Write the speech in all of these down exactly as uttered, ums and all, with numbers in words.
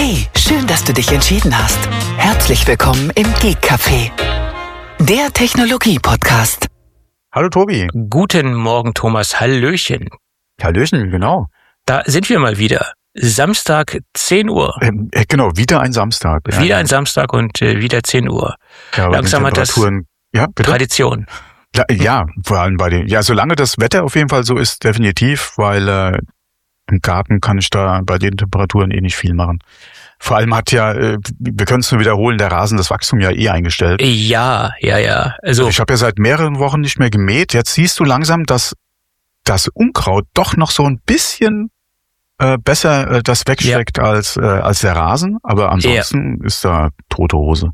Hey, schön, dass du dich entschieden hast. Herzlich willkommen im Geek Café, der Technologie-Podcast. Hallo Tobi. Guten Morgen, Thomas. Hallöchen. Hallöchen, genau. Da sind wir mal wieder. Samstag, zehn Uhr. Ähm, äh, genau, wieder ein Samstag. Wieder ja, ein Samstag und äh, wieder zehn Uhr. Ja, Langsam hat das ja, bitte? Tradition. Ja, ja, vor allem bei den, ja, solange das Wetter auf jeden Fall so ist, definitiv, weil äh, im Garten kann ich da bei den Temperaturen eh nicht viel machen. Vor allem hat ja, äh, wir können es nur wiederholen, der Rasen das Wachstum ja eh eingestellt. Ja, ja, ja. Also ich habe ja seit mehreren Wochen nicht mehr gemäht. Jetzt siehst du langsam, dass das Unkraut doch noch so ein bisschen äh, besser äh, das wegsteckt ja. als äh, als der Rasen. Aber ansonsten ja. ist da tote Hose.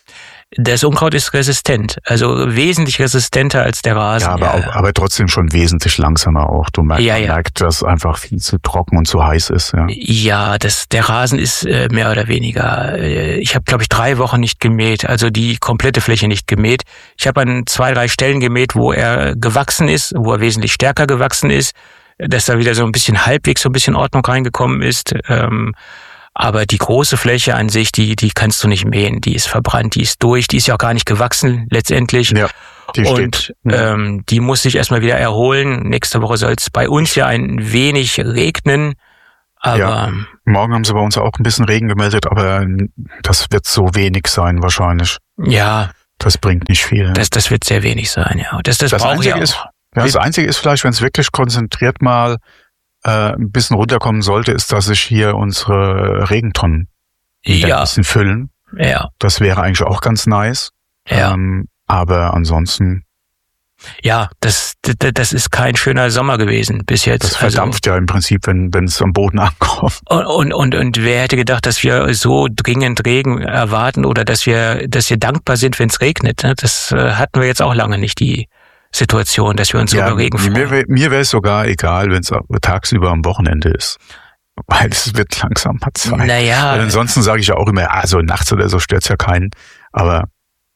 Das Unkraut ist resistent, also wesentlich resistenter als der Rasen. Ja, aber, ja, auch, ja. aber trotzdem schon wesentlich langsamer auch. Du merkst, ja, ja. merkt, dass einfach viel zu trocken und zu heiß ist. Ja, ja das, der Rasen ist äh, mehr oder weniger. Äh, ich habe, glaube ich, drei Wochen nicht gemäht, also die komplette Fläche nicht gemäht. Ich habe an zwei, drei Stellen gemäht, wo er gewachsen ist, wo er wesentlich stärker gewachsen ist, dass da wieder so ein bisschen halbwegs so ein bisschen Ordnung reingekommen ist. Ähm, Aber die große Fläche an sich, die die kannst du nicht mähen. Die ist verbrannt, die ist durch, die ist ja auch gar nicht gewachsen letztendlich. Ja, die und steht. ähm, die muss sich erstmal wieder erholen. Nächste Woche soll es bei uns ja ein wenig regnen. Aber ja, morgen haben sie bei uns auch ein bisschen Regen gemeldet, aber das wird so wenig sein wahrscheinlich. Ja. Das bringt nicht viel. Das, das wird sehr wenig sein, ja. Das, das, das brauche ich Einzige auch. Ist, ja, das Einzige ist vielleicht, wenn es wirklich konzentriert mal Äh, ein bisschen runterkommen sollte, ist, dass sich hier unsere Regentonnen wieder ja. ein bisschen füllen. Ja. Das wäre eigentlich auch ganz nice. Ja. Ähm, aber ansonsten. Ja, das, das, das ist kein schöner Sommer gewesen bis jetzt. Das verdampft also, ja im Prinzip, wenn wenn es am Boden ankommt. Und, und, und, und wer hätte gedacht, dass wir so dringend Regen erwarten oder dass wir, dass wir dankbar sind, wenn es regnet. Ne? Das äh, hatten wir jetzt auch lange nicht, die Situation, dass wir uns ja, über Regen freuen. Mir, mir wäre es sogar egal, wenn es tagsüber am Wochenende ist. Weil es wird langsam mal Zeit. Naja. Weil ansonsten sage ich ja auch immer, also nachts oder so stört's ja keinen. Aber.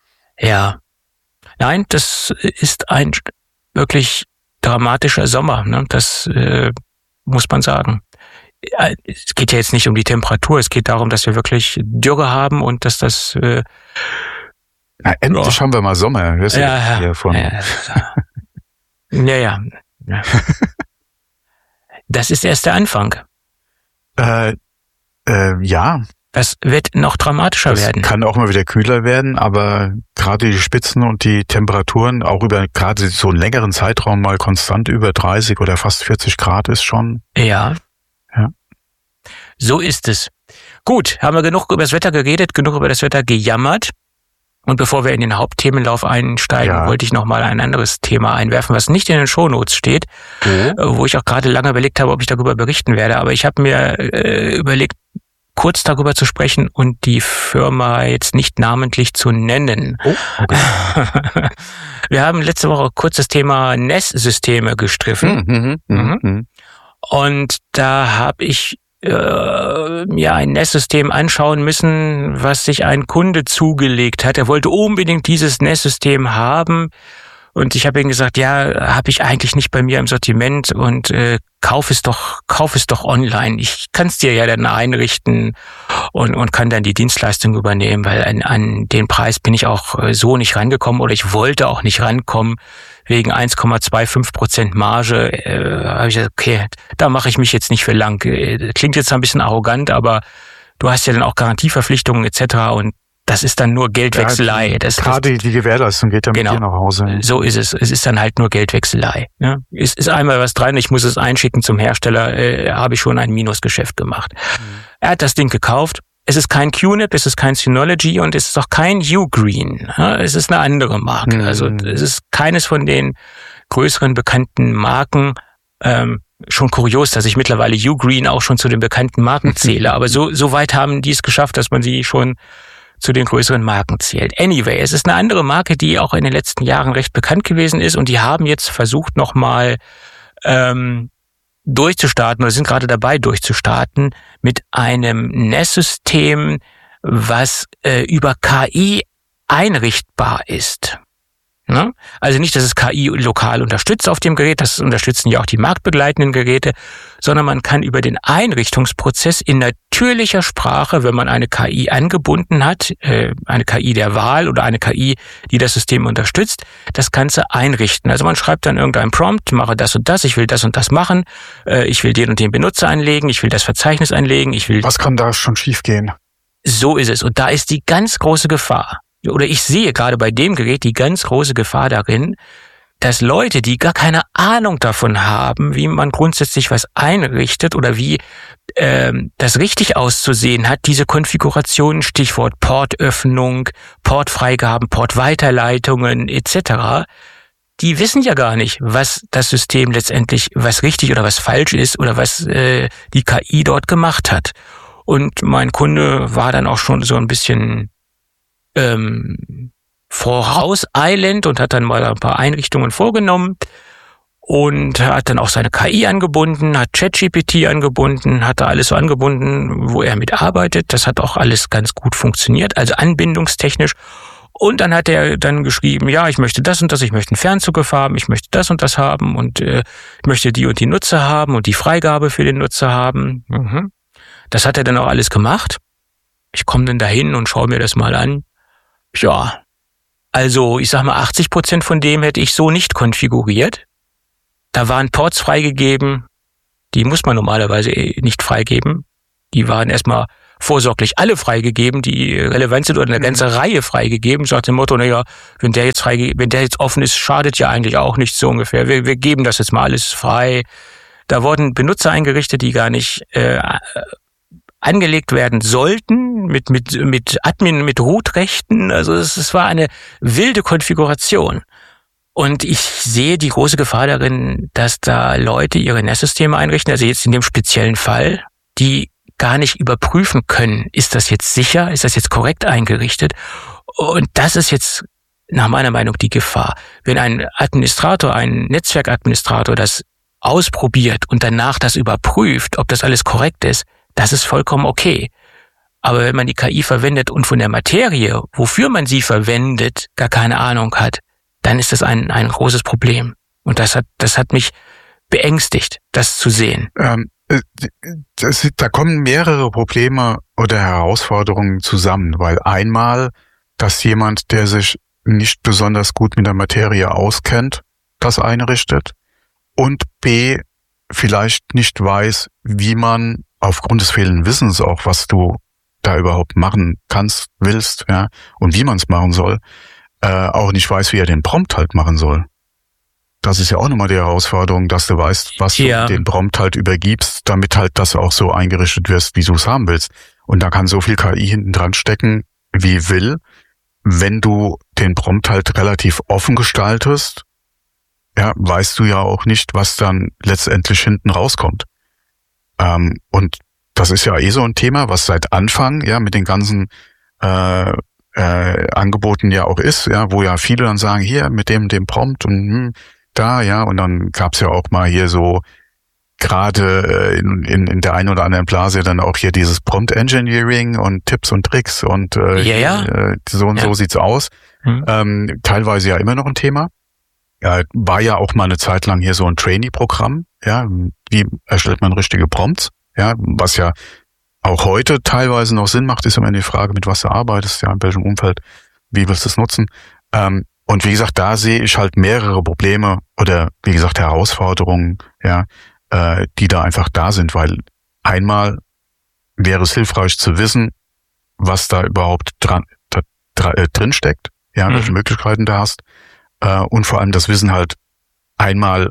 Ja. Nein, das ist ein wirklich dramatischer Sommer. Ne? Das äh, muss man sagen. Es geht ja jetzt nicht um die Temperatur, es geht darum, dass wir wirklich Dürre haben und dass das äh, Na, endlich oh. haben wir mal Sommer. Das ja, ja, hier von ja, ja, ja. ja. Das ist erst der Anfang. Äh, äh, ja. Das wird noch dramatischer das werden. Kann auch mal wieder kühler werden, aber gerade die Spitzen und die Temperaturen, auch über gerade so einen längeren Zeitraum mal konstant über dreißig oder fast vierzig Grad ist schon. Ja. Ja. So ist es. Gut, haben wir genug über das Wetter geredet, genug über das Wetter gejammert. Und bevor wir in den Hauptthemenlauf einsteigen, ja. wollte ich noch mal ein anderes Thema einwerfen, was nicht in den Shownotes steht, oh. wo ich auch gerade lange überlegt habe, ob ich darüber berichten werde. Aber ich habe mir äh, überlegt, kurz darüber zu sprechen und die Firma jetzt nicht namentlich zu nennen. Oh, okay. Wir haben letzte Woche kurz das Thema N E S-Systeme gestriffen. Mhm, mhm, mhm. Und da habe ich äh, ja ein N E S-System anschauen müssen, was sich ein Kunde zugelegt hat. Er wollte unbedingt dieses N E S-System haben. Und ich habe ihm gesagt, ja, habe ich eigentlich nicht bei mir im Sortiment und äh, kauf es doch, kauf es doch online. Ich kann es dir ja dann einrichten und und kann dann die Dienstleistung übernehmen, weil an, an den Preis bin ich auch äh, so nicht rangekommen oder ich wollte auch nicht rankommen wegen eins Komma fünfundzwanzig Prozent Marge. Äh, habe ich gesagt, okay, da mache ich mich jetzt nicht für lang. Äh, klingt jetzt ein bisschen arrogant, aber du hast ja dann auch Garantieverpflichtungen et cetera und das ist dann nur Geldwechselei. Ja, das, gerade das, die Gewährleistung geht ja mit genau, dir nach Hause. So ist es. Es ist dann halt nur Geldwechselei. Ne? Es ist einmal was dran, ich muss es einschicken zum Hersteller, äh, habe ich schon ein Minusgeschäft gemacht. Mhm. Er hat das Ding gekauft. Es ist kein Q N I P, es ist kein Synology und es ist auch kein Ugreen. Ne? Es ist eine andere Marke. Mhm. Also es ist keines von den größeren bekannten Marken. Ähm, schon kurios, dass ich mittlerweile Ugreen auch schon zu den bekannten Marken zähle. Aber so, so weit haben die es geschafft, dass man sie schon zu den größeren Marken zählt. Anyway, es ist eine andere Marke, die auch in den letzten Jahren recht bekannt gewesen ist und die haben jetzt versucht nochmal ähm, durchzustarten oder sind gerade dabei durchzustarten mit einem N E S-System, was äh, über K I einrichtbar ist. Ne? Also nicht, dass es K I lokal unterstützt auf dem Gerät, das unterstützen ja auch die marktbegleitenden Geräte, sondern man kann über den Einrichtungsprozess in natürlicher Sprache, wenn man eine K I angebunden hat, äh, eine K I der Wahl oder eine K I, die das System unterstützt, das Ganze einrichten. Also man schreibt dann irgendeinen Prompt, mache das und das, ich will das und das machen, äh, ich will den und den Benutzer einlegen, ich will das Verzeichnis einlegen, ich will... Was kann da schon schiefgehen? So ist es. Und da ist die ganz große Gefahr. Oder ich sehe gerade bei dem Gerät die ganz große Gefahr darin, dass Leute, die gar keine Ahnung davon haben, wie man grundsätzlich was einrichtet oder wie ähm, das richtig auszusehen hat, diese Konfigurationen, Stichwort Portöffnung, Portfreigaben, Portweiterleitungen et cetera, die wissen ja gar nicht, was das System letztendlich, was richtig oder was falsch ist oder was äh, die K I dort gemacht hat. Und mein Kunde war dann auch schon so ein bisschen ähm, vorauseilend und hat dann mal ein paar Einrichtungen vorgenommen und hat dann auch seine K I angebunden, hat ChatGPT angebunden, hat da alles so angebunden, wo er mitarbeitet. Das hat auch alles ganz gut funktioniert, also anbindungstechnisch. Und dann hat er dann geschrieben, ja, ich möchte das und das, ich möchte einen Fernzugriff haben, ich möchte das und das haben und äh, ich möchte die und die Nutzer haben und die Freigabe für den Nutzer haben. Mhm. Das hat er dann auch alles gemacht. Ich komme dann dahin und schaue mir das mal an. Ja, also ich sag mal, achtzig Prozent von dem hätte ich so nicht konfiguriert. Da waren Ports freigegeben, die muss man normalerweise nicht freigeben. Die waren erstmal vorsorglich alle freigegeben, die relevant sind, oder eine ganze mhm. Reihe freigegeben. So nach dem Motto, naja, wenn der jetzt freige, wenn der jetzt offen ist, schadet ja eigentlich auch nicht so ungefähr. Wir, wir geben das jetzt mal alles frei. Da wurden Benutzer eingerichtet, die gar nicht äh, angelegt werden sollten, mit mit mit Admin, mit Root-Rechten. Also es, es war eine wilde Konfiguration. Und ich sehe die große Gefahr darin, dass da Leute ihre N A S-Systeme einrichten, also jetzt in dem speziellen Fall, die gar nicht überprüfen können, ist das jetzt sicher, ist das jetzt korrekt eingerichtet? Und das ist jetzt nach meiner Meinung die Gefahr. Wenn ein Administrator, ein Netzwerkadministrator das ausprobiert und danach das überprüft, ob das alles korrekt ist, das ist vollkommen okay. Aber wenn man die K I verwendet und von der Materie, wofür man sie verwendet, gar keine Ahnung hat, dann ist das ein, ein großes Problem. Und das hat, das hat mich beängstigt, das zu sehen. Ähm, das, da kommen mehrere Probleme oder Herausforderungen zusammen, weil einmal, dass jemand, der sich nicht besonders gut mit der Materie auskennt, das einrichtet, und B, vielleicht nicht weiß, wie man aufgrund des fehlenden Wissens auch, was du da überhaupt machen kannst, willst, ja, und wie man es machen soll, äh, auch nicht weiß, wie er den Prompt halt machen soll. Das ist ja auch nochmal die Herausforderung, dass du weißt, was ja. du den Prompt halt übergibst, damit halt das auch so eingerichtet wirst, wie du es haben willst. Und da kann so viel K I hinten dran stecken, wie will, wenn du den Prompt halt relativ offen gestaltest, ja, weißt du ja auch nicht, was dann letztendlich hinten rauskommt. Ähm, und das ist ja eh so ein Thema, was seit Anfang ja mit den ganzen äh, äh, Angeboten ja auch ist, ja, wo ja viele dann sagen, hier mit dem dem Prompt und hm, da, ja, und dann gab's ja auch mal hier so gerade in, in, in der einen oder anderen Blase dann auch hier dieses Prompt Engineering und Tipps und Tricks und äh, ja, ja. Äh, so und ja. so sieht's aus. Mhm. Ähm, teilweise ja immer noch ein Thema. Ja, war ja auch mal eine Zeit lang hier so ein Trainee-Programm, ja, wie erstellt man richtige Prompts, ja, was ja auch heute teilweise noch Sinn macht, ist immer die Frage, mit was du arbeitest, ja, in welchem Umfeld, wie willst du es nutzen. Ähm, und wie gesagt, da sehe ich halt mehrere Probleme oder wie gesagt Herausforderungen, ja, äh, die da einfach da sind, weil einmal wäre es hilfreich zu wissen, was da überhaupt dran, da, dra, äh, drin steckt, ja, mhm. welche Möglichkeiten du hast. Und vor allem das Wissen halt einmal,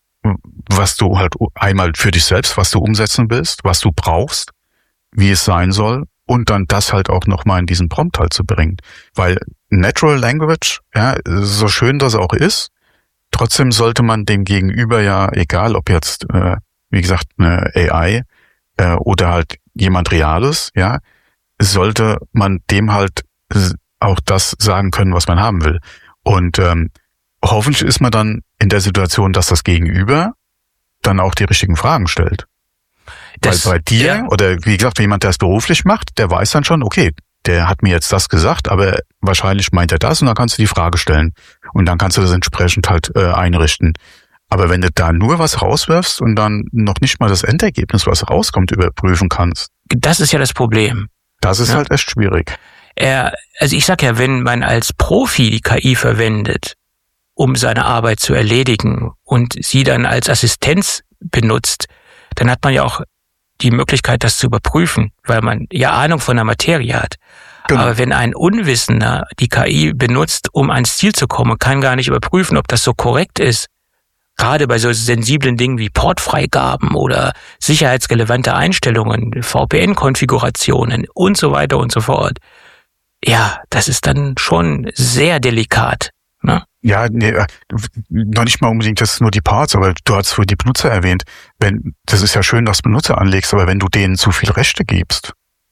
was du halt einmal für dich selbst, was du umsetzen willst, was du brauchst, wie es sein soll, und dann das halt auch nochmal in diesen Prompt halt zu bringen. Weil Natural Language, ja, so schön das auch ist, trotzdem sollte man dem Gegenüber ja, egal ob jetzt, äh, wie gesagt, eine A I äh, oder halt jemand Reales, ja, sollte man dem halt auch das sagen können, was man haben will. Und ähm, hoffentlich ist man dann in der Situation, dass das Gegenüber dann auch die richtigen Fragen stellt. Das, Weil bei dir, ja. oder wie gesagt, jemand, der es beruflich macht, der weiß dann schon, okay, der hat mir jetzt das gesagt, aber wahrscheinlich meint er das und dann kannst du die Frage stellen und dann kannst du das entsprechend halt äh, einrichten. Aber wenn du da nur was rauswirfst und dann noch nicht mal das Endergebnis, was rauskommt, überprüfen kannst. Das ist ja das Problem. Das ist ja. halt echt schwierig. Er, also ich sag ja, wenn man als Profi die K I verwendet, um seine Arbeit zu erledigen und sie dann als Assistenz benutzt, dann hat man ja auch die Möglichkeit, das zu überprüfen, weil man ja Ahnung von der Materie hat. Genau. Aber wenn ein Unwissender die K I benutzt, um ans Ziel zu kommen und kann gar nicht überprüfen, ob das so korrekt ist, gerade bei so sensiblen Dingen wie Portfreigaben oder sicherheitsrelevante Einstellungen, V P N-Konfigurationen und so weiter und so fort, ja, das ist dann schon sehr delikat, ne? Ja, nee, noch nicht mal unbedingt das nur die Parts, aber du hast vorhin die Benutzer erwähnt. Wenn, das ist ja schön, dass du Benutzer anlegst, aber wenn du denen zu viel Rechte gibst.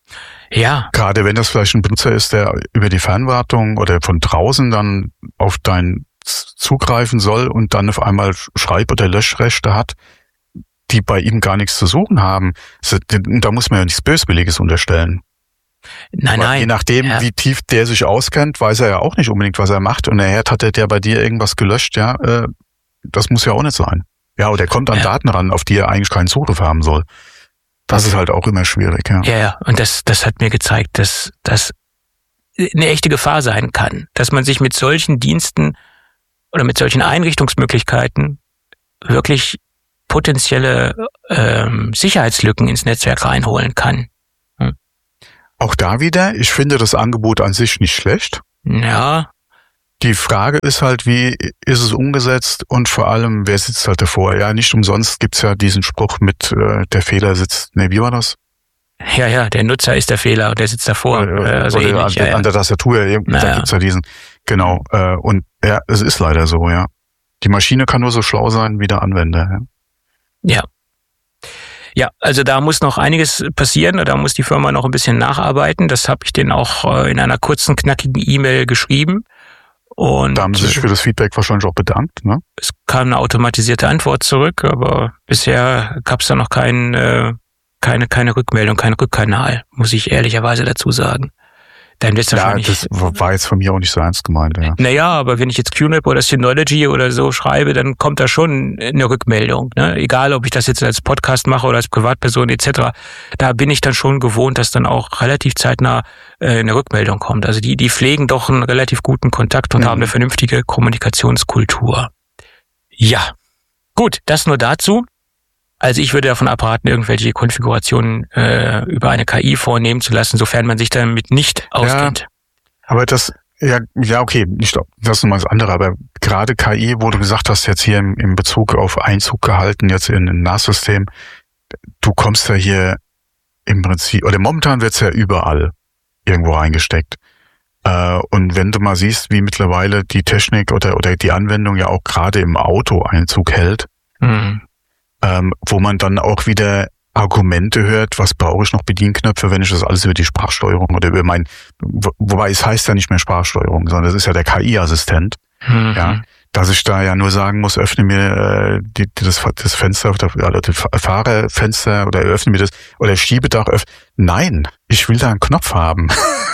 Ja. Gerade wenn das vielleicht ein Benutzer ist, der über die Fernwartung oder von draußen dann auf dein zugreifen soll und dann auf einmal Schreib- oder Löschrechte hat, die bei ihm gar nichts zu suchen haben. Da muss man ja nichts Böswilliges unterstellen. Nein, Aber nein. Je nachdem, ja. wie tief der sich auskennt, weiß er ja auch nicht unbedingt, was er macht. Und nachher hat der bei dir irgendwas gelöscht, ja, äh, das muss ja auch nicht sein. Ja, oder er kommt an ja. Daten ran, auf die er eigentlich keinen Zugriff haben soll. Das ist halt auch immer schwierig, ja. Ja, ja. Und das, das hat mir gezeigt, dass das eine echte Gefahr sein kann, dass man sich mit solchen Diensten oder mit solchen Einrichtungsmöglichkeiten wirklich potenzielle ähm, Sicherheitslücken ins Netzwerk reinholen kann. Hm. Auch da wieder, ich finde das Angebot an sich nicht schlecht. Ja. Die Frage ist halt, wie ist es umgesetzt und vor allem, wer sitzt halt davor? Ja, nicht umsonst gibt's ja diesen Spruch mit, äh, der Fehler sitzt, ne, wie war das? Ja, ja, der Nutzer ist der Fehler und der sitzt davor. Oder, also oder ähnlich, an, ja, an der Tastatur, da naja. gibt's ja diesen, genau, äh, und ja, es ist leider so, ja. Die Maschine kann nur so schlau sein wie der Anwender. Ja. Ja. Ja, also da muss noch einiges passieren, da muss die Firma noch ein bisschen nacharbeiten. Das habe ich denen auch in einer kurzen, knackigen E-Mail geschrieben. Und da haben sie sich für das Feedback wahrscheinlich auch bedankt, ne? Es kam eine automatisierte Antwort zurück, aber bisher gab es da noch kein, äh, keine, keine Rückmeldung, kein Rückkanal, muss ich ehrlicherweise dazu sagen. Dann wird's ja, wahrscheinlich, das war jetzt von mir auch nicht so ernst gemeint. Ja. Naja, aber wenn ich jetzt Q N A P oder Synology oder so schreibe, dann kommt da schon eine Rückmeldung. Ne? Egal, ob ich das jetzt als Podcast mache oder als Privatperson et cetera. Da bin ich dann schon gewohnt, dass dann auch relativ zeitnah äh, eine Rückmeldung kommt. Also die, die pflegen doch einen relativ guten Kontakt und mhm. haben eine vernünftige Kommunikationskultur. Ja, gut, das nur dazu. Also ich würde davon abraten, irgendwelche Konfigurationen äh, über eine K I vornehmen zu lassen, sofern man sich damit nicht auskennt. Ja, aber das, ja, ja, okay, nicht, das ist nochmal das andere, aber gerade K I, wo du gesagt hast, jetzt hier im, im Bezug auf Einzug gehalten, jetzt in ein N A S-System, du kommst ja hier im Prinzip, oder momentan wird's ja überall irgendwo reingesteckt. Äh, und wenn du mal siehst, wie mittlerweile die Technik oder, oder die Anwendung ja auch gerade im Auto Einzug hält, mhm. Ähm, wo man dann auch wieder Argumente hört, was brauche ich noch Bedienknöpfe, wenn ich das alles über die Sprachsteuerung oder über mein, wo, wobei es heißt ja nicht mehr Sprachsteuerung, sondern das ist ja der K I-Assistent, mhm. ja, dass ich da ja nur sagen muss, öffne mir äh, die, das, das Fenster, oder das Fahrerfenster oder öffne mir das, oder Schiebedach öffne. Nein, ich will da einen Knopf haben.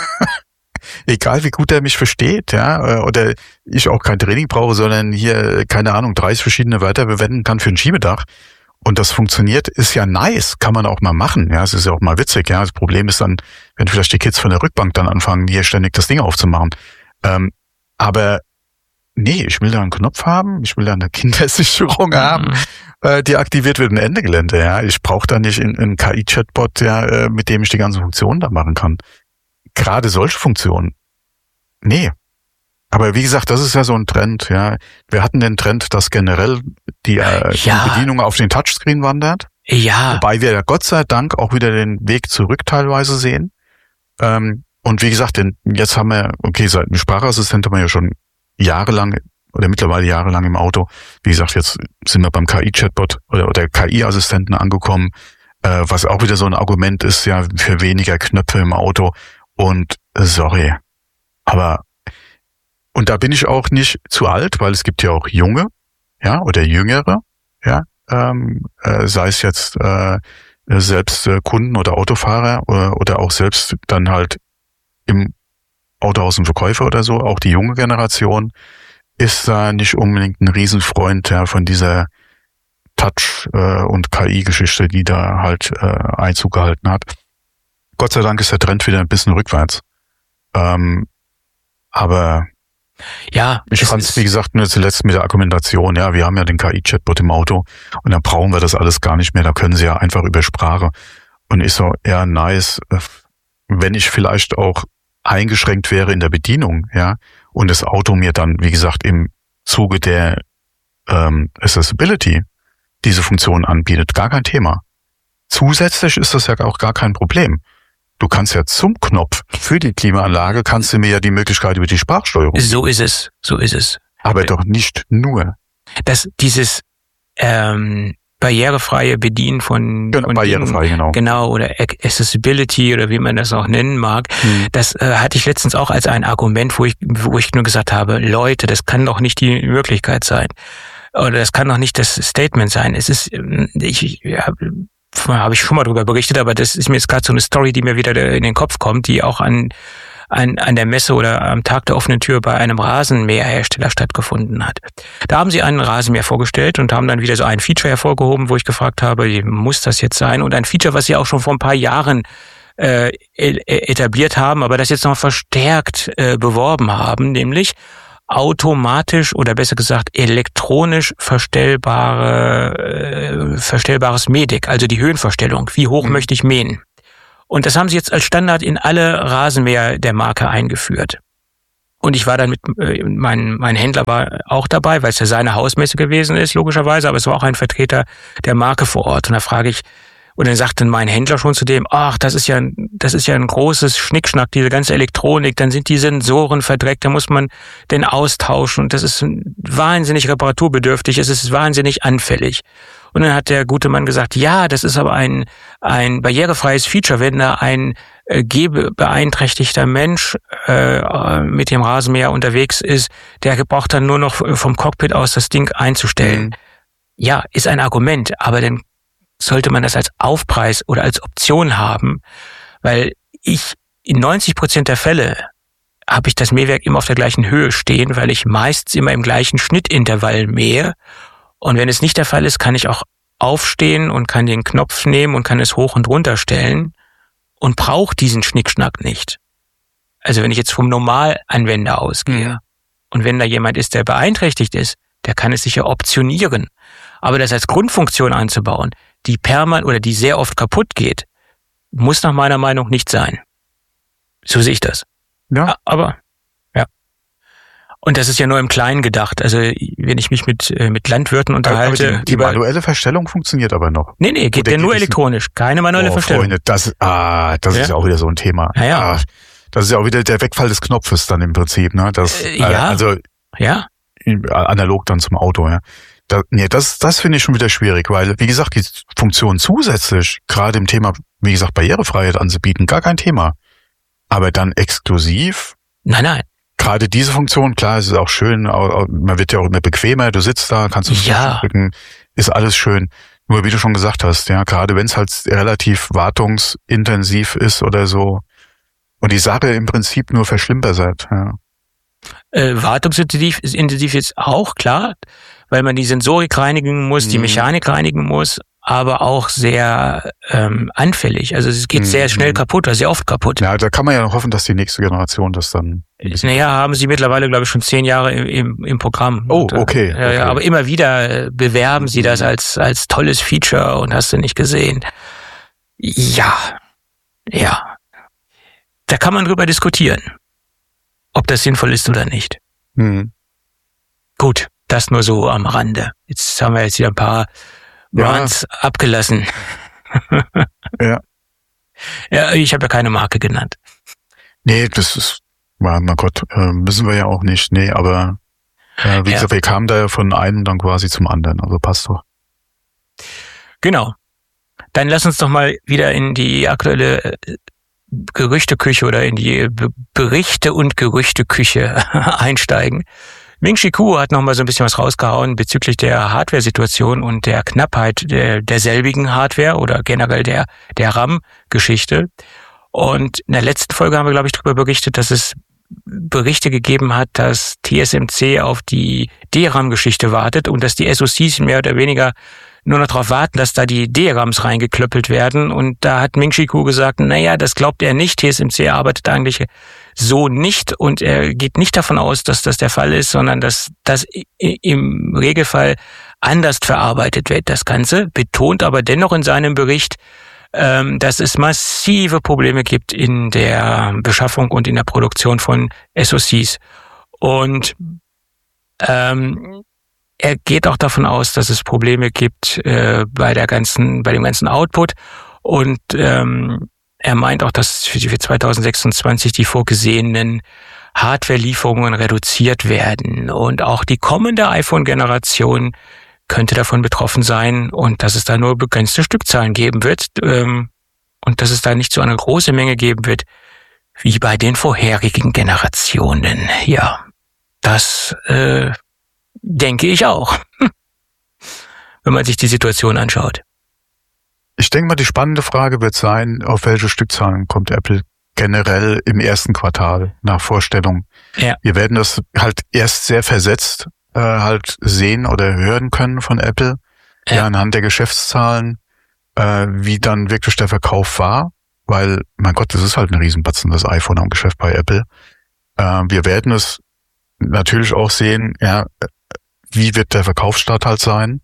Egal wie gut er mich versteht, ja, oder ich auch kein Training brauche, sondern hier, keine Ahnung, dreißig verschiedene Wörter verwenden kann für ein Schiebedach und das funktioniert, ist ja nice, kann man auch mal machen, ja, es ist ja auch mal witzig, ja, das Problem ist dann, wenn vielleicht die Kids von der Rückbank dann anfangen, hier ständig das Ding aufzumachen, ähm, aber nee, ich will da einen Knopf haben, ich will da eine Kindersicherung mhm. haben, äh, die aktiviert wird, ein Ende Gelände, ja, ich brauche da nicht einen K I-Chatbot, ja, äh, mit dem ich die ganzen Funktionen da machen kann. Gerade solche Funktionen. Nee. Aber wie gesagt, das ist ja so ein Trend, ja. Wir hatten den Trend, dass generell die, äh, ja. die Bedienung auf den Touchscreen wandert. Ja. Wobei wir ja Gott sei Dank auch wieder den Weg zurück teilweise sehen. Ähm, und wie gesagt, denn jetzt haben wir, okay, seit dem Sprachassistent haben wir ja schon jahrelang oder mittlerweile jahrelang im Auto. Wie gesagt, jetzt sind wir beim K I-Chatbot oder, oder K I-Assistenten angekommen, äh, was auch wieder so ein Argument ist, ja, für weniger Knöpfe im Auto. Und sorry, aber und da bin ich auch nicht zu alt, weil es gibt ja auch Junge, ja, oder Jüngere, ja, ähm, äh, sei es jetzt äh, selbst äh, Kunden oder Autofahrer oder, oder auch selbst dann halt im Autohaus und Verkäufer oder so, auch die junge Generation, ist da nicht unbedingt ein Riesenfreund ja, von dieser Touch- äh, und K I-Geschichte, die da halt äh, Einzug gehalten hat. Gott sei Dank ist der Trend wieder ein bisschen rückwärts. Ähm, aber ja, ich fand es, wie gesagt, nur zuletzt mit der Argumentation, ja, wir haben ja den K I-Chatbot im Auto und dann brauchen wir das alles gar nicht mehr, da können sie ja einfach über Sprache. Und ich so, ja, nice, wenn ich vielleicht auch eingeschränkt wäre in der Bedienung, ja, und das Auto mir dann, wie gesagt, im Zuge der ähm, Accessibility diese Funktion anbietet, gar kein Thema. Zusätzlich ist das ja auch gar kein Problem. Du kannst ja zum Knopf für die Klimaanlage, kannst du mir ja die Möglichkeit über die Sprachsteuerung. So ist es, so ist es. Aber doch nicht nur. Dass dieses ähm, barrierefreie Bedienen von, genau, von barrierefrei, Dingen, genau. genau, oder Accessibility oder wie man das auch nennen mag, hm. das äh, hatte ich letztens auch als ein Argument, wo ich, wo ich nur gesagt habe, Leute, das kann doch nicht die Möglichkeit sein. Oder das kann doch nicht das Statement sein. Es ist, ich, ja, habe ich schon mal drüber berichtet, aber das ist mir jetzt gerade so eine Story, die mir wieder in den Kopf kommt, die auch an, an, an der Messe oder am Tag der offenen Tür bei einem Rasenmäherhersteller stattgefunden hat. Da haben sie einen Rasenmäher vorgestellt und haben dann wieder so ein Feature hervorgehoben, wo ich gefragt habe, muss das jetzt sein? Und ein Feature, was sie auch schon vor ein paar Jahren äh, etabliert haben, aber das jetzt noch verstärkt äh, beworben haben, nämlich automatisch oder besser gesagt elektronisch verstellbare äh, verstellbares Mähdek, also die Höhenverstellung. Wie hoch mhm. möchte ich mähen? Und das haben sie jetzt als Standard in alle Rasenmäher der Marke eingeführt. Und ich war dann mit, äh, mein, mein Händler war auch dabei, weil es ja seine Hausmesse gewesen ist, logischerweise, aber es war auch ein Vertreter der Marke vor Ort. Und da frage ich, und dann sagte mein Händler schon zu dem, ach, das ist ja, das ist ja ein großes Schnickschnack, diese ganze Elektronik, dann sind die Sensoren verdreckt, da muss man den austauschen und das ist wahnsinnig reparaturbedürftig, es ist wahnsinnig anfällig. Und dann hat der gute Mann gesagt, ja, das ist aber ein, ein barrierefreies Feature, wenn da ein äh, gehbeeinträchtigter Mensch äh, mit dem Rasenmäher unterwegs ist, der braucht dann nur noch vom Cockpit aus das Ding einzustellen. Mhm. Ja, ist ein Argument, aber dann sollte man das als Aufpreis oder als Option haben, weil ich in neunzig Prozent der Fälle habe ich das Mähwerk immer auf der gleichen Höhe stehen, weil ich meistens immer im gleichen Schnittintervall mähe. Und wenn es nicht der Fall ist, kann ich auch aufstehen und kann den Knopf nehmen und kann es hoch und runter stellen und brauche diesen Schnickschnack nicht. Also wenn ich jetzt vom Normalanwender ausgehe mhm. und wenn da jemand ist, der beeinträchtigt ist, der kann es sicher optionieren. Aber das als Grundfunktion anzubauen, die permanent oder die sehr oft kaputt geht, muss nach meiner Meinung nicht sein. So sehe ich das. Ja. Aber, ja. Und das ist ja nur im Kleinen gedacht. Also, wenn ich mich mit, mit Landwirten unterhalte. Aber die, die über, manuelle Verstellung funktioniert aber noch. Nee, nee, geht ja nur elektronisch. Keine manuelle oh, Verstellung. Freunde, das, ah, das ja? ist ja auch wieder so ein Thema. Ja, ja. Ah, das ist ja auch wieder der Wegfall des Knopfes dann im Prinzip, ne? Das, äh, ja. Also, ja. Analog dann zum Auto, ja. Da, nee, das, das finde ich schon wieder schwierig, weil, wie gesagt, die Funktion zusätzlich, gerade im Thema, wie gesagt, Barrierefreiheit anzubieten, gar kein Thema. Aber dann exklusiv? Nein, nein. Gerade diese Funktion, klar, es ist auch schön, man wird ja auch immer bequemer, du sitzt da, kannst du ja. drücken, ist alles schön. Nur wie du schon gesagt hast, ja, gerade wenn es halt relativ wartungsintensiv ist oder so und die Sache im Prinzip nur verschlimmbessert, ja. Äh, wartungsintensiv ist intensiv jetzt auch, klar, weil man die Sensorik reinigen muss, mhm. die Mechanik reinigen muss, aber auch sehr ähm, anfällig. Also es geht mhm. sehr schnell kaputt, oder sehr oft kaputt. Ja, da kann man ja noch hoffen, dass die nächste Generation das dann... Naja, haben sie mittlerweile, glaube ich, schon zehn Jahre im, im, im Programm. Oh, und, okay, ja, okay. Ja, aber immer wieder bewerben sie das als als tolles Feature und hast du nicht gesehen. Ja, ja. Da kann man drüber diskutieren, ob das sinnvoll ist oder nicht. Mhm. Gut, das nur so am Rande. Jetzt haben wir jetzt wieder ein paar Runs ja. abgelassen. Ja. Ja, ich habe ja keine Marke genannt. Nee, das ist, mein Gott, äh, müssen wir ja auch nicht. Nee, aber äh, wie ja. gesagt, wir kamen da ja von einem dann quasi zum anderen. Also passt doch. Genau. Dann lass uns doch mal wieder in die aktuelle Gerüchteküche oder in die Berichte- und Gerüchteküche einsteigen. Ming-Chi Kuo hat noch mal so ein bisschen was rausgehauen bezüglich der Hardware-Situation und der Knappheit der, derselbigen Hardware oder generell der, der RAM-Geschichte. Und in der letzten Folge haben wir, glaube ich, darüber berichtet, dass es Berichte gegeben hat, dass T S M C auf die D RAM-Geschichte wartet und dass die S O Cs mehr oder weniger nur noch darauf warten, dass da die D RAMs reingeklöppelt werden. Und da hat Ming-Chi Kuo gesagt, naja, das glaubt er nicht. T S M C arbeitet eigentlich so nicht und er geht nicht davon aus, dass das der Fall ist, sondern dass das im Regelfall anders verarbeitet wird, das Ganze. Betont aber dennoch in seinem Bericht, dass es massive Probleme gibt in der Beschaffung und in der Produktion von S O Cs. Und ähm, er geht auch davon aus, dass es Probleme gibt äh, bei der ganzen, bei dem ganzen Output. Und ähm, er meint auch, dass für zwanzig sechsundzwanzig die vorgesehenen Hardware-Lieferungen reduziert werden. Und auch die kommende iPhone-Generation könnte davon betroffen sein und dass es da nur begrenzte Stückzahlen geben wird ähm, und dass es da nicht so eine große Menge geben wird wie bei den vorherigen Generationen. Ja, das äh, denke ich auch, wenn man sich die Situation anschaut. Ich denke mal, die spannende Frage wird sein, auf welche Stückzahlen kommt Apple generell im ersten Quartal nach Vorstellung. Ja. Wir werden das halt erst sehr versetzt Äh, halt sehen oder hören können von Apple, ja, ja anhand der Geschäftszahlen, äh, wie dann wirklich der Verkauf war, weil, mein Gott, das ist halt ein Riesenbatzen, das iPhone am Geschäft bei Apple. Äh, wir werden es natürlich auch sehen, ja, wie wird der Verkaufsstart halt sein,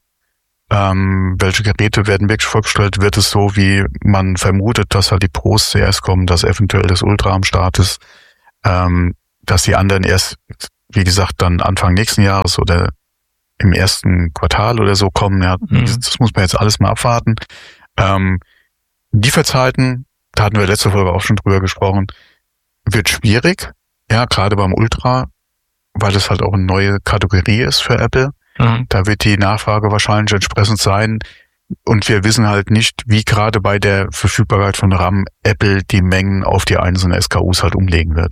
ähm, welche Geräte werden wirklich vorgestellt, wird es so, wie man vermutet, dass halt die Pros zuerst kommen, dass eventuell das Ultra am Start ist, ähm, dass die anderen erst, wie gesagt, dann Anfang nächsten Jahres oder im ersten Quartal oder so kommen. Ja, mhm. das, das muss man jetzt alles mal abwarten. Ähm, Lieferzeiten, da hatten wir letzte Folge auch schon drüber gesprochen, wird schwierig. Ja, gerade beim Ultra, weil es halt auch eine neue Kategorie ist für Apple. Mhm. Da wird die Nachfrage wahrscheinlich entsprechend sein. Und wir wissen halt nicht, wie gerade bei der Verfügbarkeit von RAM Apple die Mengen auf die einzelnen S K Us halt umlegen wird.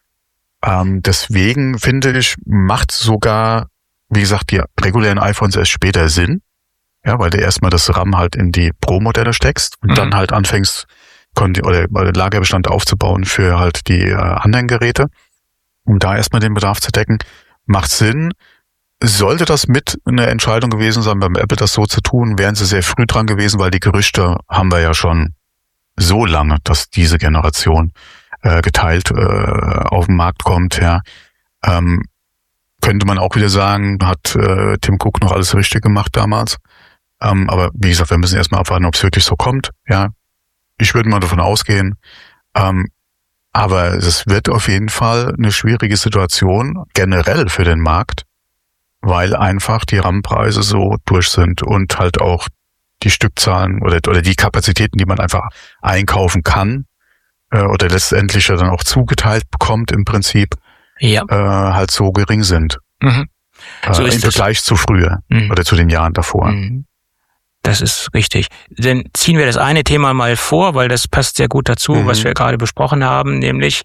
Ähm, deswegen finde ich, macht sogar, wie gesagt, die regulären iPhones erst später Sinn. Ja, weil du erstmal das RAM halt in die Pro-Modelle steckst und mhm. dann halt anfängst, oder, oder Lagerbestand aufzubauen für halt die äh, anderen Geräte, um da erstmal den Bedarf zu decken. Macht Sinn. Sollte das mit eine Entscheidung gewesen sein, beim Apple das so zu tun, wären sie sehr früh dran gewesen, weil die Gerüchte haben wir ja schon so lange, dass diese Generation äh, geteilt äh, auf den Markt kommt. Ja, ähm, könnte man auch wieder sagen, hat äh, Tim Cook noch alles richtig gemacht damals. Ähm, aber wie gesagt, wir müssen erstmal abwarten, ob es wirklich so kommt. Ja, ich würde mal davon ausgehen. Ähm, aber es wird auf jeden Fall eine schwierige Situation generell für den Markt, weil einfach die RAM-Preise so durch sind und halt auch die Stückzahlen oder, oder die Kapazitäten, die man einfach einkaufen kann äh, oder letztendlich dann auch zugeteilt bekommt im Prinzip, ja. äh, halt so gering sind. Mhm. So äh, ist im Vergleich es. zu früher mhm. oder zu den Jahren davor. Mhm. Das ist richtig. Dann ziehen wir das eine Thema mal vor, weil das passt sehr gut dazu, mhm. was wir gerade besprochen haben, nämlich